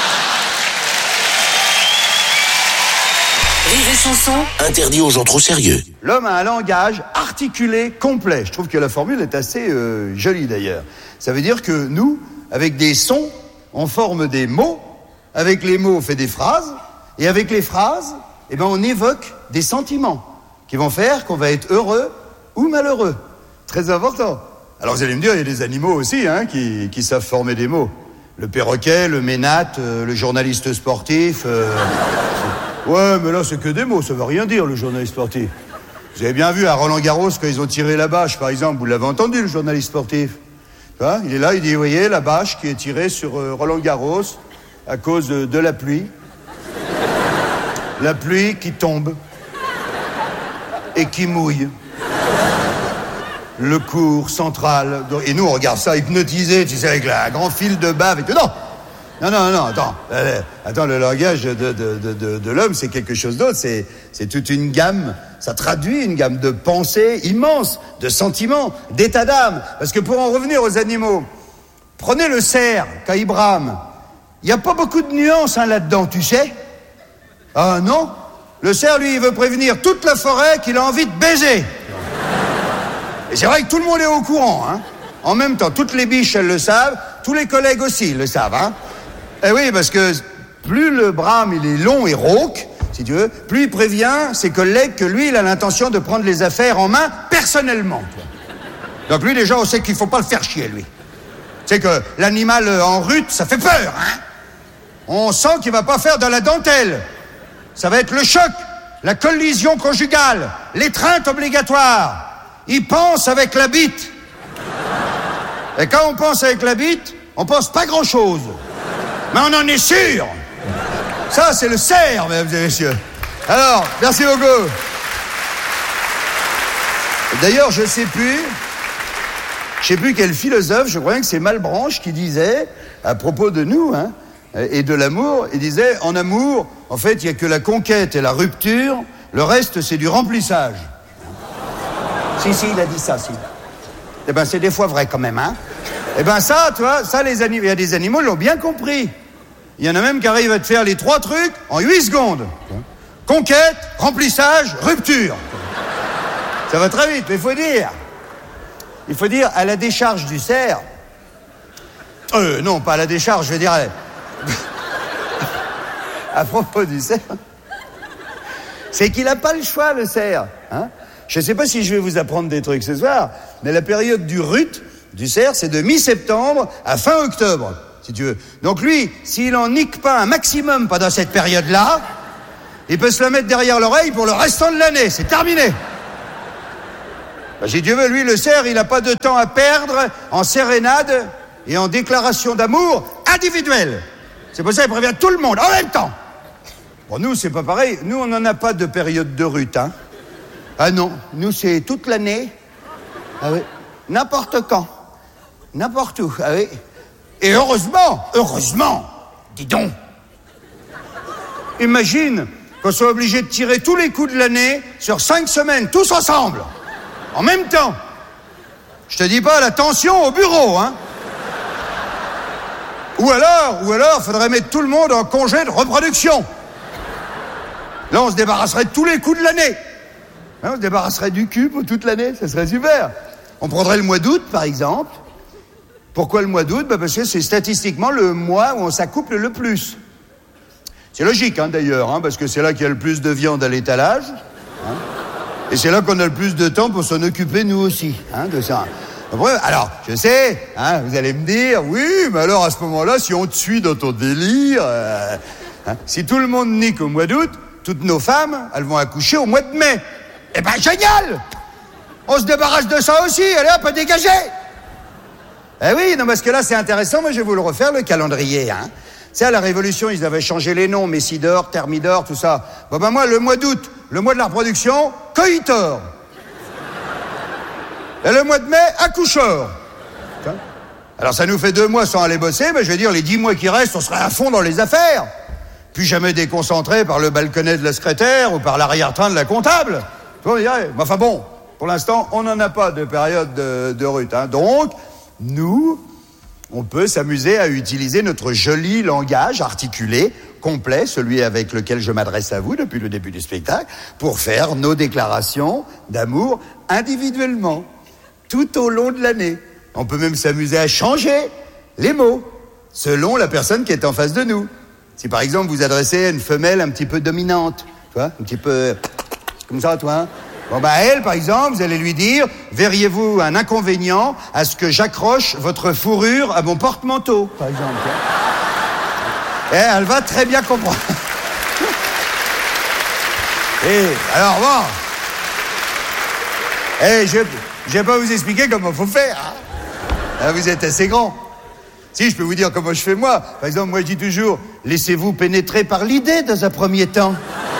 Rire et chanson. Interdit aux gens trop sérieux. L'homme a un langage articulé complet. Je trouve que la formule est assez jolie d'ailleurs. Ça veut dire que nous, avec des sons, on forme des mots. Avec les mots, on fait des phrases. Et avec les phrases, on évoque des sentiments qui vont faire qu'on va être heureux ou malheureux. Très important. Alors vous allez me dire, il y a des animaux aussi qui savent former des mots. Le perroquet, le ménate, le journaliste sportif... Ouais, mais là, c'est que des mots, ça veut rien dire, le journaliste sportif. Vous avez bien vu à Roland-Garros, quand ils ont tiré la bâche, par exemple, vous l'avez entendu, le journaliste sportif. Tu vois, il est là, il dit, vous voyez, la bâche qui est tirée sur Roland-Garros à cause de la pluie. La pluie qui tombe et qui mouille. Le cours central. Et nous, on regarde ça hypnotisé, tu sais, avec un grand fil de bave et tout. Non, attends. Attends, le langage de l'homme, c'est quelque chose d'autre. C'est toute une gamme. Ça traduit une gamme de pensées immense, de sentiments, d'états d'âme. Parce que pour en revenir aux animaux, prenez le cerf, quand il brame. Il n'y a pas beaucoup de nuances là-dedans, tu sais. Ah non? Le cerf, lui, il veut prévenir toute la forêt qu'il a envie de baiser. Et c'est vrai que tout le monde est au courant, hein. En même temps, toutes les biches, elles le savent. Tous les collègues aussi le savent, hein. Eh oui, parce que plus le brame il est long et rauque, si tu veux, plus il prévient ses collègues que lui, il a l'intention de prendre les affaires en main personnellement. Donc lui, déjà, on sait qu'il faut pas le faire chier, lui. C'est que l'animal en rut, ça fait peur, hein. On sent qu'il va pas faire de la dentelle. Ça va être le choc, la collision conjugale, l'étreinte obligatoire. Il pense avec la bite. Et quand on pense avec la bite, on pense pas grand-chose. Mais on en est sûr. Ça, c'est le cerf, mesdames et messieurs. Alors, merci beaucoup. D'ailleurs, je sais plus quel philosophe, je crois que c'est Malebranche qui disait, à propos de nous, et de l'amour, il disait, en amour, en fait, il n'y a que la conquête et la rupture, le reste, c'est du remplissage. Si, il a dit ça, si. Eh ben, c'est des fois vrai quand même, hein. Eh ben ça, tu vois, ça, il y a des animaux, ils l'ont bien compris. Il y en a même qui arrivent à te faire les 3 trucs en 8 secondes. Conquête, remplissage, rupture. Ça va très vite, mais il faut dire à la décharge du cerf. Non, pas à la décharge, je veux dire à propos du cerf. C'est qu'il n'a pas le choix, le cerf, hein. Je ne sais pas si je vais vous apprendre des trucs ce soir, mais la période du rut, du cerf, c'est de mi-septembre à fin octobre. si tu veux. Donc lui, s'il en nique pas un maximum pendant cette période-là, il peut se la mettre derrière l'oreille pour le restant de l'année. C'est terminé. Ben, si Dieu veut, lui, le cerf, il n'a pas de temps à perdre en sérénade et en déclaration d'amour individuelle. C'est pour ça qu'il prévient tout le monde en même temps. Bon, nous, c'est pas pareil. Nous, on n'en a pas de période de rut, hein. Ah non, nous, c'est toute l'année. Ah oui. N'importe quand. N'importe où. Ah oui. Et heureusement, dis donc. Imagine qu'on soit obligé de tirer tous les coups de l'année sur 5 semaines, tous ensemble, en même temps. Je te dis pas la tension au bureau, hein. Ou alors, faudrait mettre tout le monde en congé de reproduction. Là, on se débarrasserait de tous les coups de l'année. On se débarrasserait du cul pour toute l'année, ça serait super. On prendrait le mois d'août, par exemple. Pourquoi le mois d'août? Parce que c'est statistiquement le mois où on s'accouple le plus. C'est logique, hein, d'ailleurs, hein, parce que c'est là qu'il y a le plus de viande à l'étalage. Hein, et c'est là qu'on a le plus de temps pour s'en occuper, nous aussi, hein, de ça. Alors, je sais, hein, vous allez me dire, oui, mais alors à ce moment-là, si on te suit dans ton délire, hein, si tout le monde nique au mois d'août, toutes nos femmes, elles vont accoucher au mois de mai. Eh ben, génial! On se débarrasse de ça aussi, allez hop, dégager! Eh oui, non, parce que là, c'est intéressant, mais je vais vous le refaire, le calendrier, hein. C'est à la Révolution, ils avaient changé les noms, Messidor, Thermidor, tout ça. Bon, ben moi, le mois d'août, le mois de la reproduction, Coitor. Et le mois de mai, accoucheur. Alors ça nous fait 2 mois sans aller bosser, mais je veux dire, les 10 mois qui restent, on serait à fond dans les affaires. Puis jamais déconcentré par le balconnet de la secrétaire ou par l'arrière-train de la comptable. Tu vois, mais enfin bon, pour l'instant, on n'en a pas de période de rut, hein. Donc, nous, on peut s'amuser à utiliser notre joli langage articulé, complet, celui avec lequel je m'adresse à vous depuis le début du spectacle, pour faire nos déclarations d'amour individuellement, tout au long de l'année. On peut même s'amuser à changer les mots, selon la personne qui est en face de nous. Si par exemple vous adressez à une femelle un petit peu dominante, tu vois, un petit peu comme ça, toi, hein. Bon, bah, elle, par exemple, vous allez lui dire, verriez-vous un inconvénient à ce que j'accroche votre fourrure à mon porte-manteau, par exemple. Et elle va très bien comprendre. Et, alors, bon. Et je vais pas vous expliquer comment faut faire, hein. Là, vous êtes assez grand. Si, je peux vous dire comment je fais moi. Par exemple, moi, je dis toujours, laissez-vous pénétrer par l'idée dans un premier temps.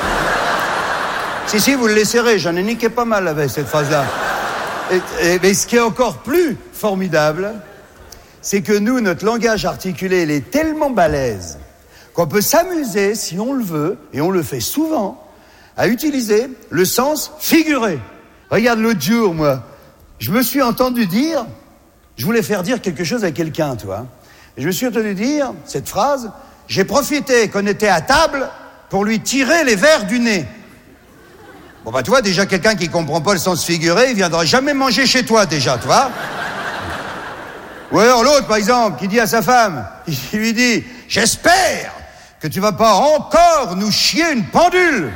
Si, vous le laisserez, j'en ai niqué pas mal avec cette phrase-là. Mais ce qui est encore plus formidable, c'est que nous, notre langage articulé, il est tellement balèze qu'on peut s'amuser, si on le veut, et on le fait souvent, à utiliser le sens figuré. Regarde, l'autre jour, moi, je me suis entendu dire, je voulais faire dire quelque chose à quelqu'un, toi. Et je me suis entendu dire cette phrase, j'ai profité qu'on était à table pour lui tirer les verres du nez. Bon, bah, tu vois, déjà, quelqu'un qui comprend pas le sens figuré, il viendra jamais manger chez toi, déjà, tu vois. Ou alors l'autre, par exemple, qui dit à sa femme, il lui dit, j'espère que tu vas pas encore nous chier une pendule.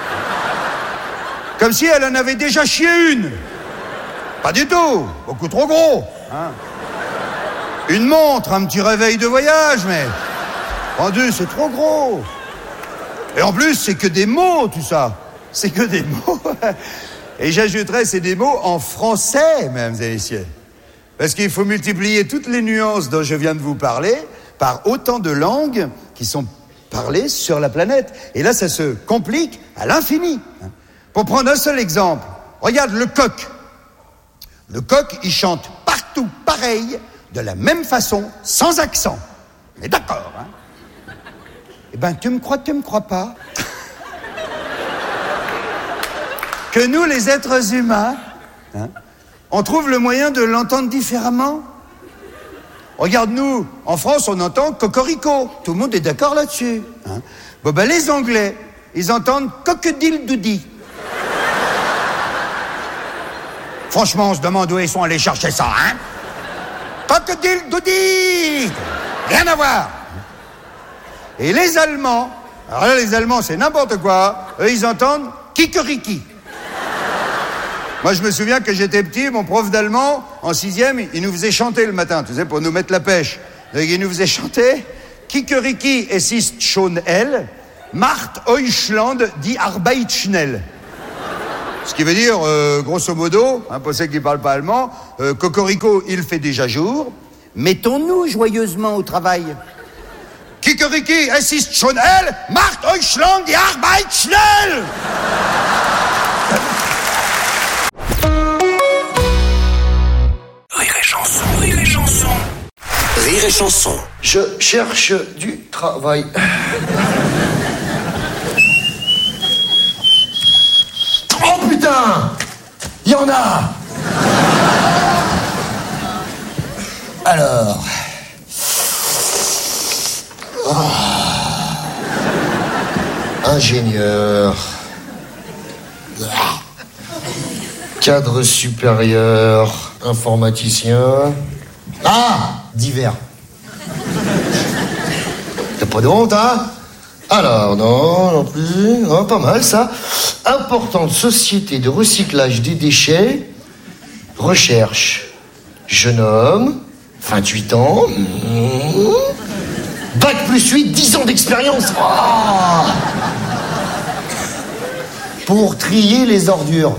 Comme si elle en avait déjà chié une. Pas du tout, beaucoup trop gros, hein. Une montre, un petit réveil de voyage, mais pendule, c'est trop gros. Et en plus, c'est que des mots, tout ça. C'est que des mots. Et j'ajouterais, c'est des mots en français, mesdames et messieurs. Parce qu'il faut multiplier toutes les nuances dont je viens de vous parler par autant de langues qui sont parlées sur la planète. Et là, ça se complique à l'infini. Pour prendre un seul exemple, regarde le coq. Le coq, il chante partout pareil, de la même façon, sans accent. Mais d'accord, hein. Eh ben, tu me crois pas que nous, les êtres humains, hein, on trouve le moyen de l'entendre différemment. Regarde, nous, en France, on entend cocorico. Tout le monde est d'accord là-dessus, hein. Bon, ben, les Anglais, ils entendent crocodile-doody. Franchement, on se demande où ils sont allés chercher ça, hein. Crocodile-doody. Rien à voir. Et les Allemands, alors là, les Allemands, c'est n'importe quoi. Eux, ils entendent kikeriki. Moi, je me souviens que j'étais petit, mon prof d'allemand, en 6e, il nous faisait chanter le matin, tu sais, pour nous mettre la pêche. Il nous faisait chanter Kikeriki, es ist schon hell, macht Deutschland die Arbeit schnell. Ce qui veut dire, grosso modo, pour ceux qui ne parlent pas allemand, Cocorico, il fait déjà jour. Mettons-nous joyeusement au travail. Kikeriki, es ist schon hell, macht Deutschland die Arbeit schnell. Rire et chanson, rire et chanson. Rire et chanson. Je cherche du travail. Oh putain! Il y en a! Alors. Ingénieur. Cadre supérieur. Informaticien. Ah! Divers. T'as pas de honte, hein? Alors, non plus. Non, pas mal, ça. Importante société de recyclage des déchets. Recherche. Jeune homme. 28 ans. Bac plus 8, 10 ans d'expérience. Oh, pour trier les ordures.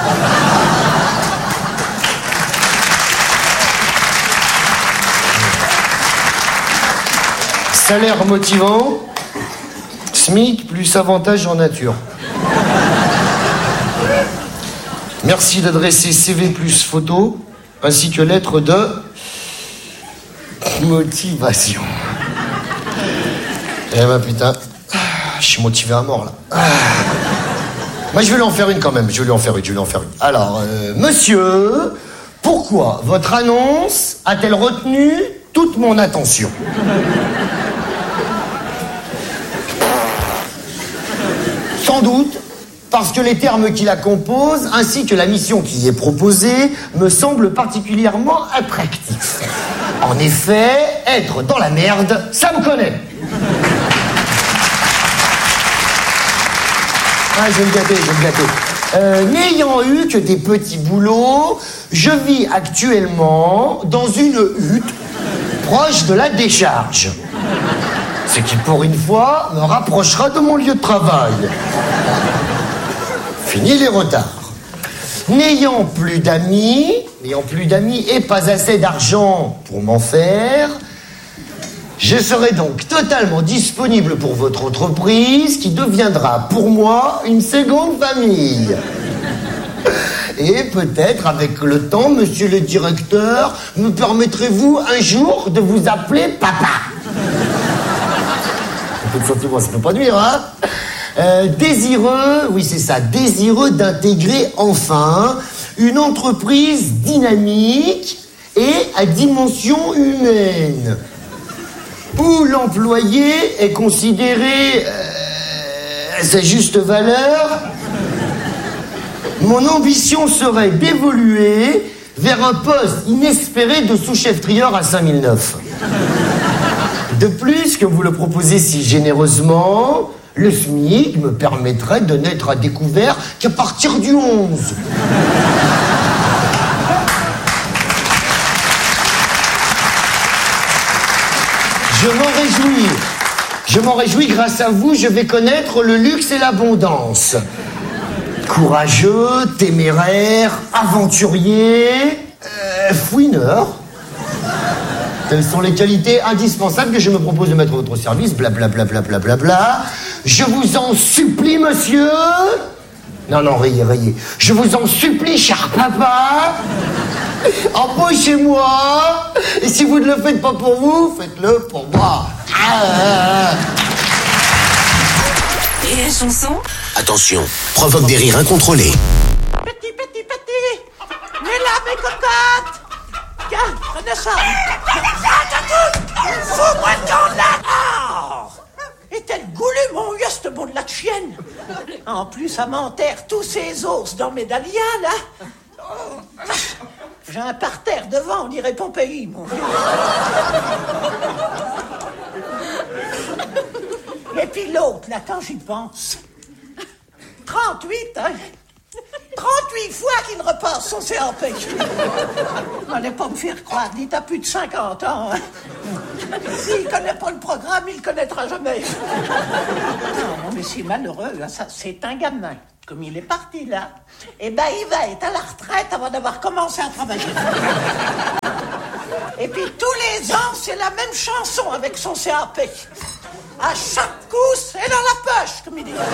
Salaire motivant. SMIC plus avantage en nature. Merci d'adresser CV plus photo, ainsi que lettre de motivation. Eh ben putain, je suis motivé à mort là. Moi je vais lui en faire une quand même, je vais lui en faire une. Alors, monsieur, pourquoi votre annonce a-t-elle retenu toute mon attention? Sans doute parce que les termes qui la composent, ainsi que la mission qui y est proposée, me semblent particulièrement attractifs. En effet, être dans la merde, ça me connaît. Ah, je vais me gâter. N'ayant eu que des petits boulots, je vis actuellement dans une hutte proche de la décharge. Ce qui, pour une fois, me rapprochera de mon lieu de travail. Fini les retards. N'ayant plus d'amis et pas assez d'argent pour m'en faire, je serai donc totalement disponible pour votre entreprise qui deviendra pour moi une seconde famille. Et peut-être avec le temps, monsieur le directeur, me permettrez-vous un jour de vous appeler papa. Un peu de sentiment, ça peut pas nuire, hein? Désireux d'intégrer enfin une entreprise dynamique et à dimension humaine, où l'employé est considéré à sa juste valeur. Mon ambition serait d'évoluer vers un poste inespéré de sous-chef trieur à 5009. De plus, que vous le proposez si généreusement, le SMIC me permettrait de n'être à découvert qu'à partir du 11. Je m'en réjouis, grâce à vous, je vais connaître le luxe et l'abondance. Courageux, téméraire, aventurier, fouineur. Telles sont les qualités indispensables que je me propose de mettre à votre service, blablabla. Je vous en supplie, monsieur. Non, rayez. Je vous en supplie, cher papa. Embauchez-moi. Et si vous ne le faites pas pour vous, faites-le pour moi. Et la chanson? Attention, provoque des rires incontrôlés. Petit. Mais là, mes cocottes. Tiens, prenez ça. Fous-moi ton là. Est-elle goulue, mon yeste, bon de la chienne. En plus, ça m'enterre tous ces os dans mes dahlias, là. J'ai un parterre devant, on dirait Pompéi, mon vieux. Et puis l'autre, là, quand j'y pense. 38, hein. 38 fois qu'il repasse son CAP. Allez pas me faire croire, dis t'as plus de 50 ans. Hein. S'il connaît pas le programme, il le connaîtra jamais. Non, mais c'est malheureux, hein, ça, c'est un gamin. Comme il est parti là, eh ben il va être à la retraite avant d'avoir commencé à travailler. Et puis tous les ans, c'est la même chanson avec son CAP. À chaque coup, c'est dans la poche, comme il dit.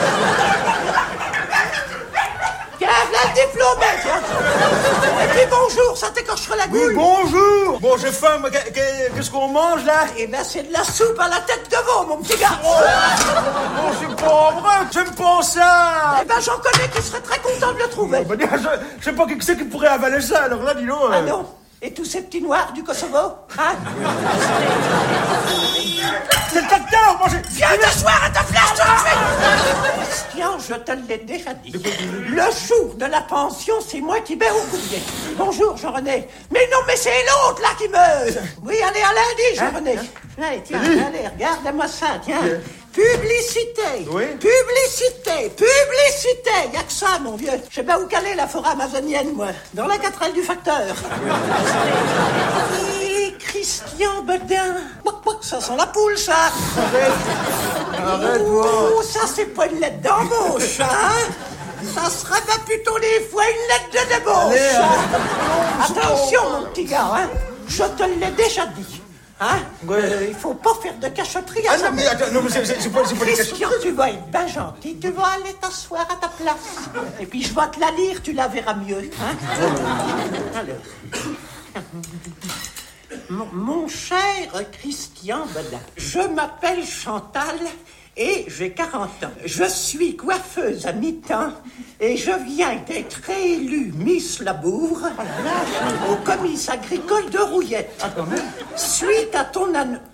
Tiens, là le diplôme, tiens. Et puis bonjour, ça t'écorchera la gouille. Oui, bonjour. Bon, j'ai faim, mais qu'est-ce qu'on mange, là? Eh ben, c'est de la soupe à la tête de veau, mon petit gars. Oh, c'est pas vrai, j'aime pas ça. Eh ben, j'en connais qui seraient très contents de le trouver. Oh, ben, je sais pas qui c'est qui pourrait avaler ça, alors là, dis-donc. Ah non? Et tous ces petits noirs du Kosovo, hein? C'est le docteur, moi j'ai... Viens t'asseoir à ta place, tout de suite. Christian, je te l'ai déjà dit. Le jour de la pension, c'est moi qui vais au courrier. Bonjour, Jean-René. Mais non, mais c'est l'autre, là, qui me... Oui, allez, à lundi, Jean-René. Allez, tiens, allez, regarde-moi ça, tiens. Publicité, oui. Publicité, publicité. Y'a que ça, mon vieux. Je sais pas où caler la forêt amazonienne, moi. Dans la 4L du facteur. Et Christian Bedin. Ça sent la poule, ça. Arrête, oh, ça, c'est pas une lettre d'embauche, hein. Ça serait pas plutôt des fois une lettre de débauche. Attention, mon petit gars, hein. Je te l'ai déjà dit. Hein? Il faut pas faire de cachotterie à ça. Non, mais attends, non, mais c'est pas des Christian, tu vas être ben gentil, tu vas aller t'asseoir à ta place. Et puis je vais te la lire, tu la verras mieux. Hein? Alors. Mon cher Christian Bedin, je m'appelle Chantal et j'ai 40 ans. Je suis coiffeuse à mi-temps et je viens d'être réélue Miss Labour au comice agricole de Rouillette. Suite à ton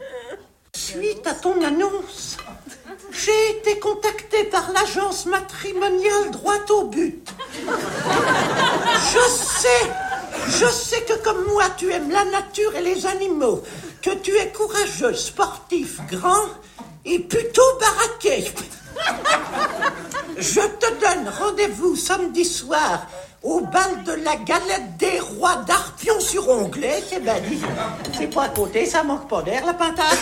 annonce, j'ai été contactée par l'agence matrimoniale droit au but. Je sais que comme moi, tu aimes la nature et les animaux, que tu es courageux, sportif, grand et plutôt baraqué. Je te donne rendez-vous samedi soir au bal de la galette des rois d'Arpion-sur-Onglet. C'est bien dit. C'est pas à côté, ça manque pas d'air, la pintade.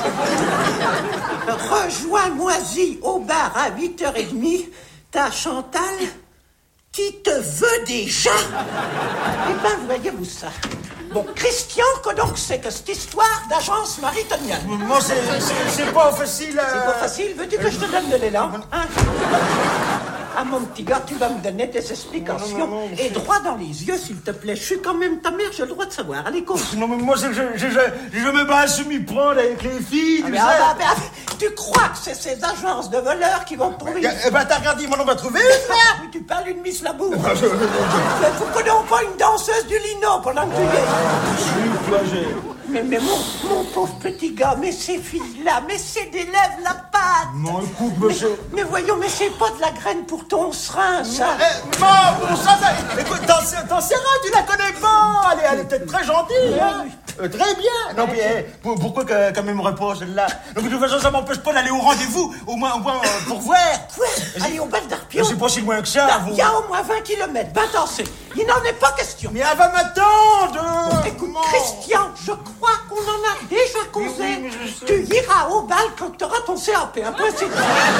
Rejoins-moi-y au bar à 8h30. Ta Chantal qui te veut déjà. Eh ben, voyez-vous ça. Bon, Christian, que donc c'est que cette histoire d'agence maritonienne? Moi, c'est pas facile. C'est pas facile. Veux-tu que je te donne de l'élan, hein? Ah, mon petit gars, tu vas me donner tes explications. Non, et droit dans les yeux, s'il te plaît. Je suis quand même ta mère, j'ai le droit de savoir. Allez, cours. Non, mais moi, je me bats à semi-prendre avec les filles, tu sais. Tu crois que c'est ces agences de voleurs qui vont te trouver? Eh ben, t'as regardé, moi, on va trouver oui, tu parles d'une Miss Labour. Vous connaissez pas une danseuse du Lino pendant que tu y es. Mais mon pauvre petit gars, mais ces filles-là, mais c'est des lèvres la pâte. Non, écoute, monsieur. Mais voyons, mais c'est pas de la graine pour ton serin, ça. Bon, ça, écoute, t'en sais rien, tu la connais pas. Elle est peut-être très gentille, hein. Très bien. Non, mais pourquoi quand même on repose celle-là? Donc, de toute façon, ça m'empêche pas d'aller au rendez-vous, au moins pour voir. Quoi? Allez au bal d'Arpion. C'est pas si loin que ça. Il y a au moins 20 kilomètres, danser. Il n'en est pas question. Mais elle va m'attendre. Bon, écoute, Christian, je crois qu'on en a déjà causé. Tu iras au bal quand tu auras ton CAP. Un peu, c'est...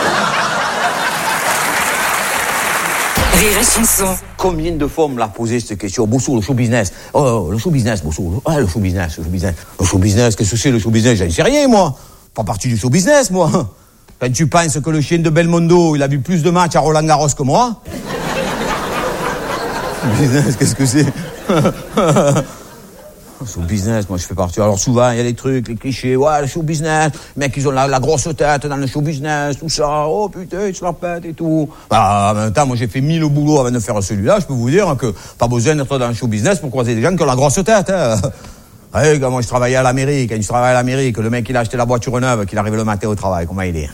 Rire et chanson. Combien de fois on me l'a posé cette question? Bossou, le show business. Oh, le show business, Bossou. Ah, le show business. Le show business, qu'est-ce que c'est le show business? J'en sais rien, moi. Pas partie du show business, moi. Quand tu penses que le chien de Belmondo, il a vu plus de matchs à Roland-Garros que moi. Business, qu'est-ce que c'est? Show business, moi je fais partie. Alors souvent il y a des trucs, les clichés, ouais, le show business, mec ils ont la grosse tête dans le show business, tout ça, oh putain, ils se la pètent et tout. Bah, en même temps, moi j'ai fait 1000 boulots avant de faire celui-là, je peux vous dire que pas besoin d'être dans le show business pour croiser des gens qui ont la grosse tête, hein. Ouais, quand moi je travaillais à l'Amérique, le mec il a acheté la voiture neuve, qu'il arrive le matin au travail, comment il est?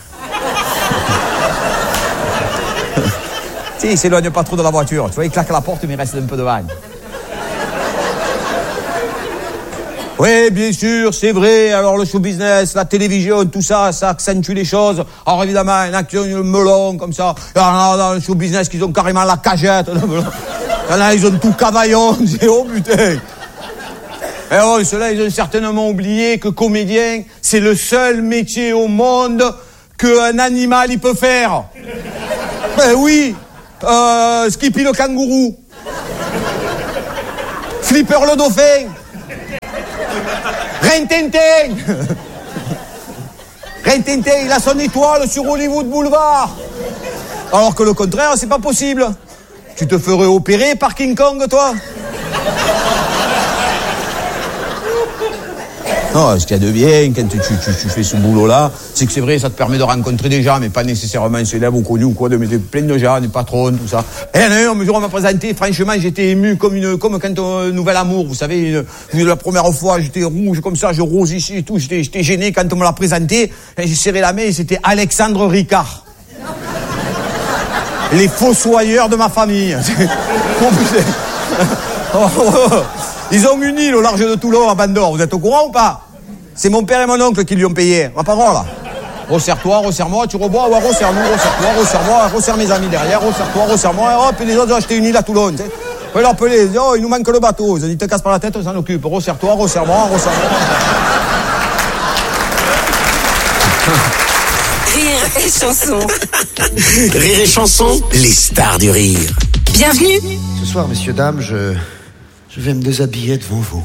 Si, il s'éloigne pas trop de la voiture, tu vois, il claque la porte mais il reste un peu devant. Oui, bien sûr, c'est vrai. Alors, le show business, la télévision, tout ça, ça accentue les choses. Alors, évidemment, un acteur, le melon, comme ça. Alors, dans le show business, ils ont carrément la cagette. Il y en a, ils ont tout cavaillon. C'est, oh putain. Et oh, ceux-là, ils ont certainement oublié que comédien, c'est le seul métier au monde qu'un animal, il peut faire. Ben oui. Skippy le kangourou. Flipper le dauphin. Rin-tin-tin. Rin-tin-tin, il a son étoile sur Hollywood Boulevard. Alors que le contraire, c'est pas possible. Tu te ferais opérer par King Kong, toi? Non, ce qu'il y a de bien quand tu fais ce boulot-là, c'est que c'est vrai, ça te permet de rencontrer des gens, mais pas nécessairement célèbres ou connus ou quoi, de mettre plein de gens, des patrons, tout ça. Et un jour, on m'a présenté, franchement, j'étais ému comme quand Nouvel Amour, vous savez, la première fois, j'étais rouge comme ça, je rose ici et tout, j'étais gêné quand on me l'a présenté, et j'ai serré la main et c'était Alexandre Ricard. Les fossoyeurs de ma famille. Ils ont une île au large de Toulon, à Bandor. Vous êtes au courant ou pas? C'est mon père et mon oncle qui lui ont payé. Ma parole, là. Resserre-toi, resserre-moi, tu rebois, ouais, resserre-nous, resserre-toi, resserre-moi, resserre mes amis derrière, resserre-toi, resserre-moi, et hop, et les autres ont acheté une île à Toulon, tu sais. On peut leur appeler, oh, il nous manque le bateau. Ils ont dit, te casse pas la tête, on s'en occupe. Resserre-toi, resserre-moi, resserre-moi. Rire et chanson. Rire et chanson, les stars du rire. Bienvenue. Ce soir, messieurs, dames, je vais me déshabiller devant vous.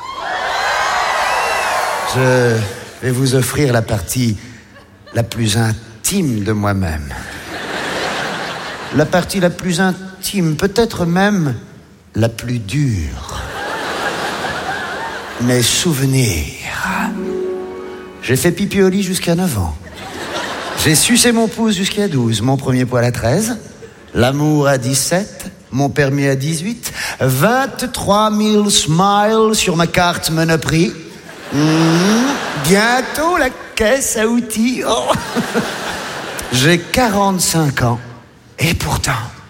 Je vais vous offrir la partie la plus intime de moi-même. La partie la plus intime, peut-être même la plus dure. Mes souvenirs. J'ai fait pipi au lit jusqu'à 9 ans. J'ai sucé mon pouce jusqu'à 12, mon premier poil à 13, l'amour à 17, mon permis à 18, 23 000 smiles sur ma carte Monoprix. Bientôt la caisse à outils. Oh. J'ai 45 ans. Et pourtant...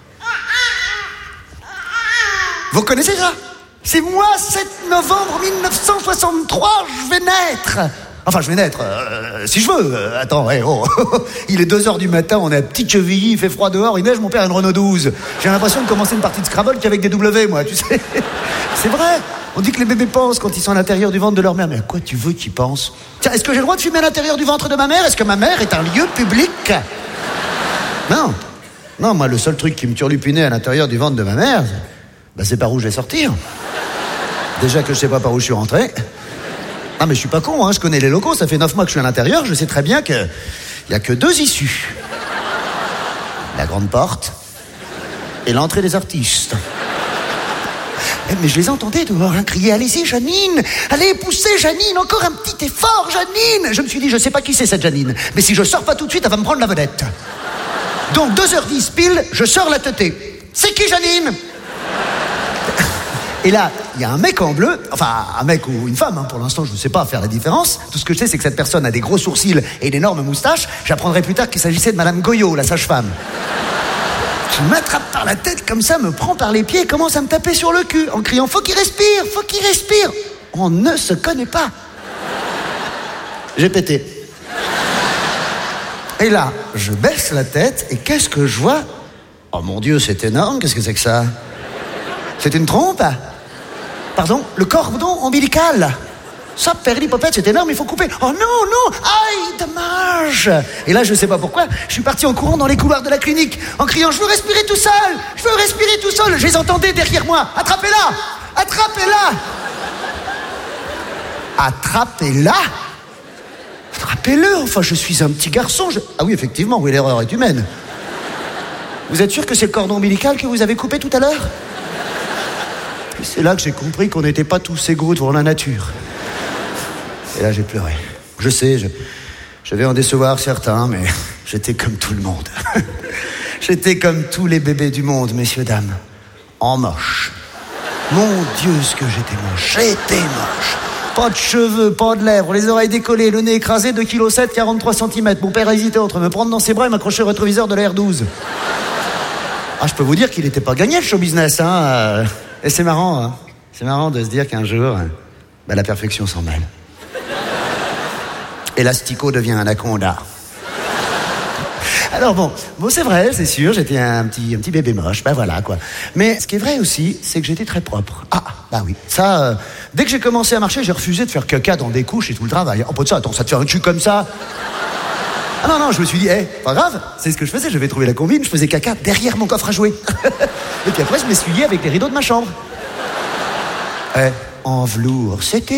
Vous connaissez ça? C'est moi, 7 novembre 1963, je vais naître. Enfin, je vais naître, si je veux. Attends, hey, oh. Il est 2h du matin, on est à Petite Chevilly, il fait froid dehors, il neige, mon père a une Renault 12. J'ai l'impression de commencer une partie de Scrabble qu'avec des W, moi, tu sais. C'est vrai. On dit que les bébés pensent quand ils sont à l'intérieur du ventre de leur mère. Mais à quoi tu veux qu'ils pensent? Tiens, est-ce que j'ai le droit de fumer à l'intérieur du ventre de ma mère? Est-ce que ma mère est un lieu public? Non. Non, moi, le seul truc qui me turlupinait à l'intérieur du ventre de ma mère, c'est par où je vais sortir. Déjà que je sais pas par où je suis rentré. Ah, mais je suis pas con, hein, je connais les locaux, ça fait 9 mois que je suis à l'intérieur, je sais très bien que y a que 2 issues. La grande porte et l'entrée des artistes. Mais je les entendais dehors, hein, crier, allez-y Janine, allez poussez Janine, encore un petit effort Janine. Je me suis dit, je sais pas qui c'est cette Janine, mais si je sors pas tout de suite, elle va me prendre la vedette. Donc 2h10 pile, je sors la teutée. C'est qui Janine? Et là, il y a un mec en bleu, enfin un mec ou une femme, hein, pour l'instant je ne sais pas faire la différence. Tout ce que je sais, c'est que cette personne a des gros sourcils et une énorme moustache. J'apprendrai plus tard qu'il s'agissait de Madame Goyot, la sage-femme. Qui m'attrape par la tête comme ça, me prend par les pieds et commence à me taper sur le cul en criant « Faut qu'il respire, faut qu'il respire !» On ne se connaît pas. J'ai pété. Et là, je baisse la tête et qu'est-ce que je vois? Oh mon Dieu, c'est énorme, qu'est-ce que c'est que ça? C'est une trompe? Pardon, le cordon ombilical. Ça, perlipopette, c'est énorme, il faut couper. Oh non, non, aïe, dommage. Et là, je sais pas pourquoi, je suis parti en courant dans les couloirs de la clinique, en criant, je veux respirer tout seul, je veux respirer tout seul. Je les entendais derrière moi, attrapez-la, attrapez-la. Attrapez-la. Attrapez-le, enfin, je suis un petit garçon. Ah oui, effectivement, oui, l'erreur est humaine. Vous êtes sûr que c'est le cordon ombilical que vous avez coupé tout à l'heure? C'est là que j'ai compris qu'on n'était pas tous égaux devant la nature. Et là, j'ai pleuré. Je sais, je vais en décevoir certains, mais j'étais comme tout le monde. J'étais comme tous les bébés du monde, messieurs, dames. En moche. Mon Dieu, ce que j'étais moche. J'étais moche. Pas de cheveux, pas de lèvres, les oreilles décollées, le nez écrasé, 2,7 kg, 43 cm. Mon père hésitait entre me prendre dans ses bras et m'accrocher au rétroviseur de la R12. Ah, je peux vous dire qu'il n'était pas gagné, le show business, hein. Et c'est marrant, hein. C'est marrant de se dire qu'un jour, Bah, la perfection s'en mêle. Et l'asticot devient anaconda. Alors bon, c'est vrai, c'est sûr, j'étais un petit bébé moche, ben voilà quoi. Mais ce qui est vrai aussi, c'est que j'étais très propre. Ah, bah oui, ça, dès que j'ai commencé à marcher, j'ai refusé de faire caca dans des couches et tout le travail. Oh, pas de ça, attends, ça te fait un cul comme ça? Ah non, je me suis dit, pas grave, c'est ce que je faisais, je vais trouver la combine, je faisais caca derrière mon coffre à jouets. Et puis après, je m'essuyais avec les rideaux de ma chambre. En velours, c'était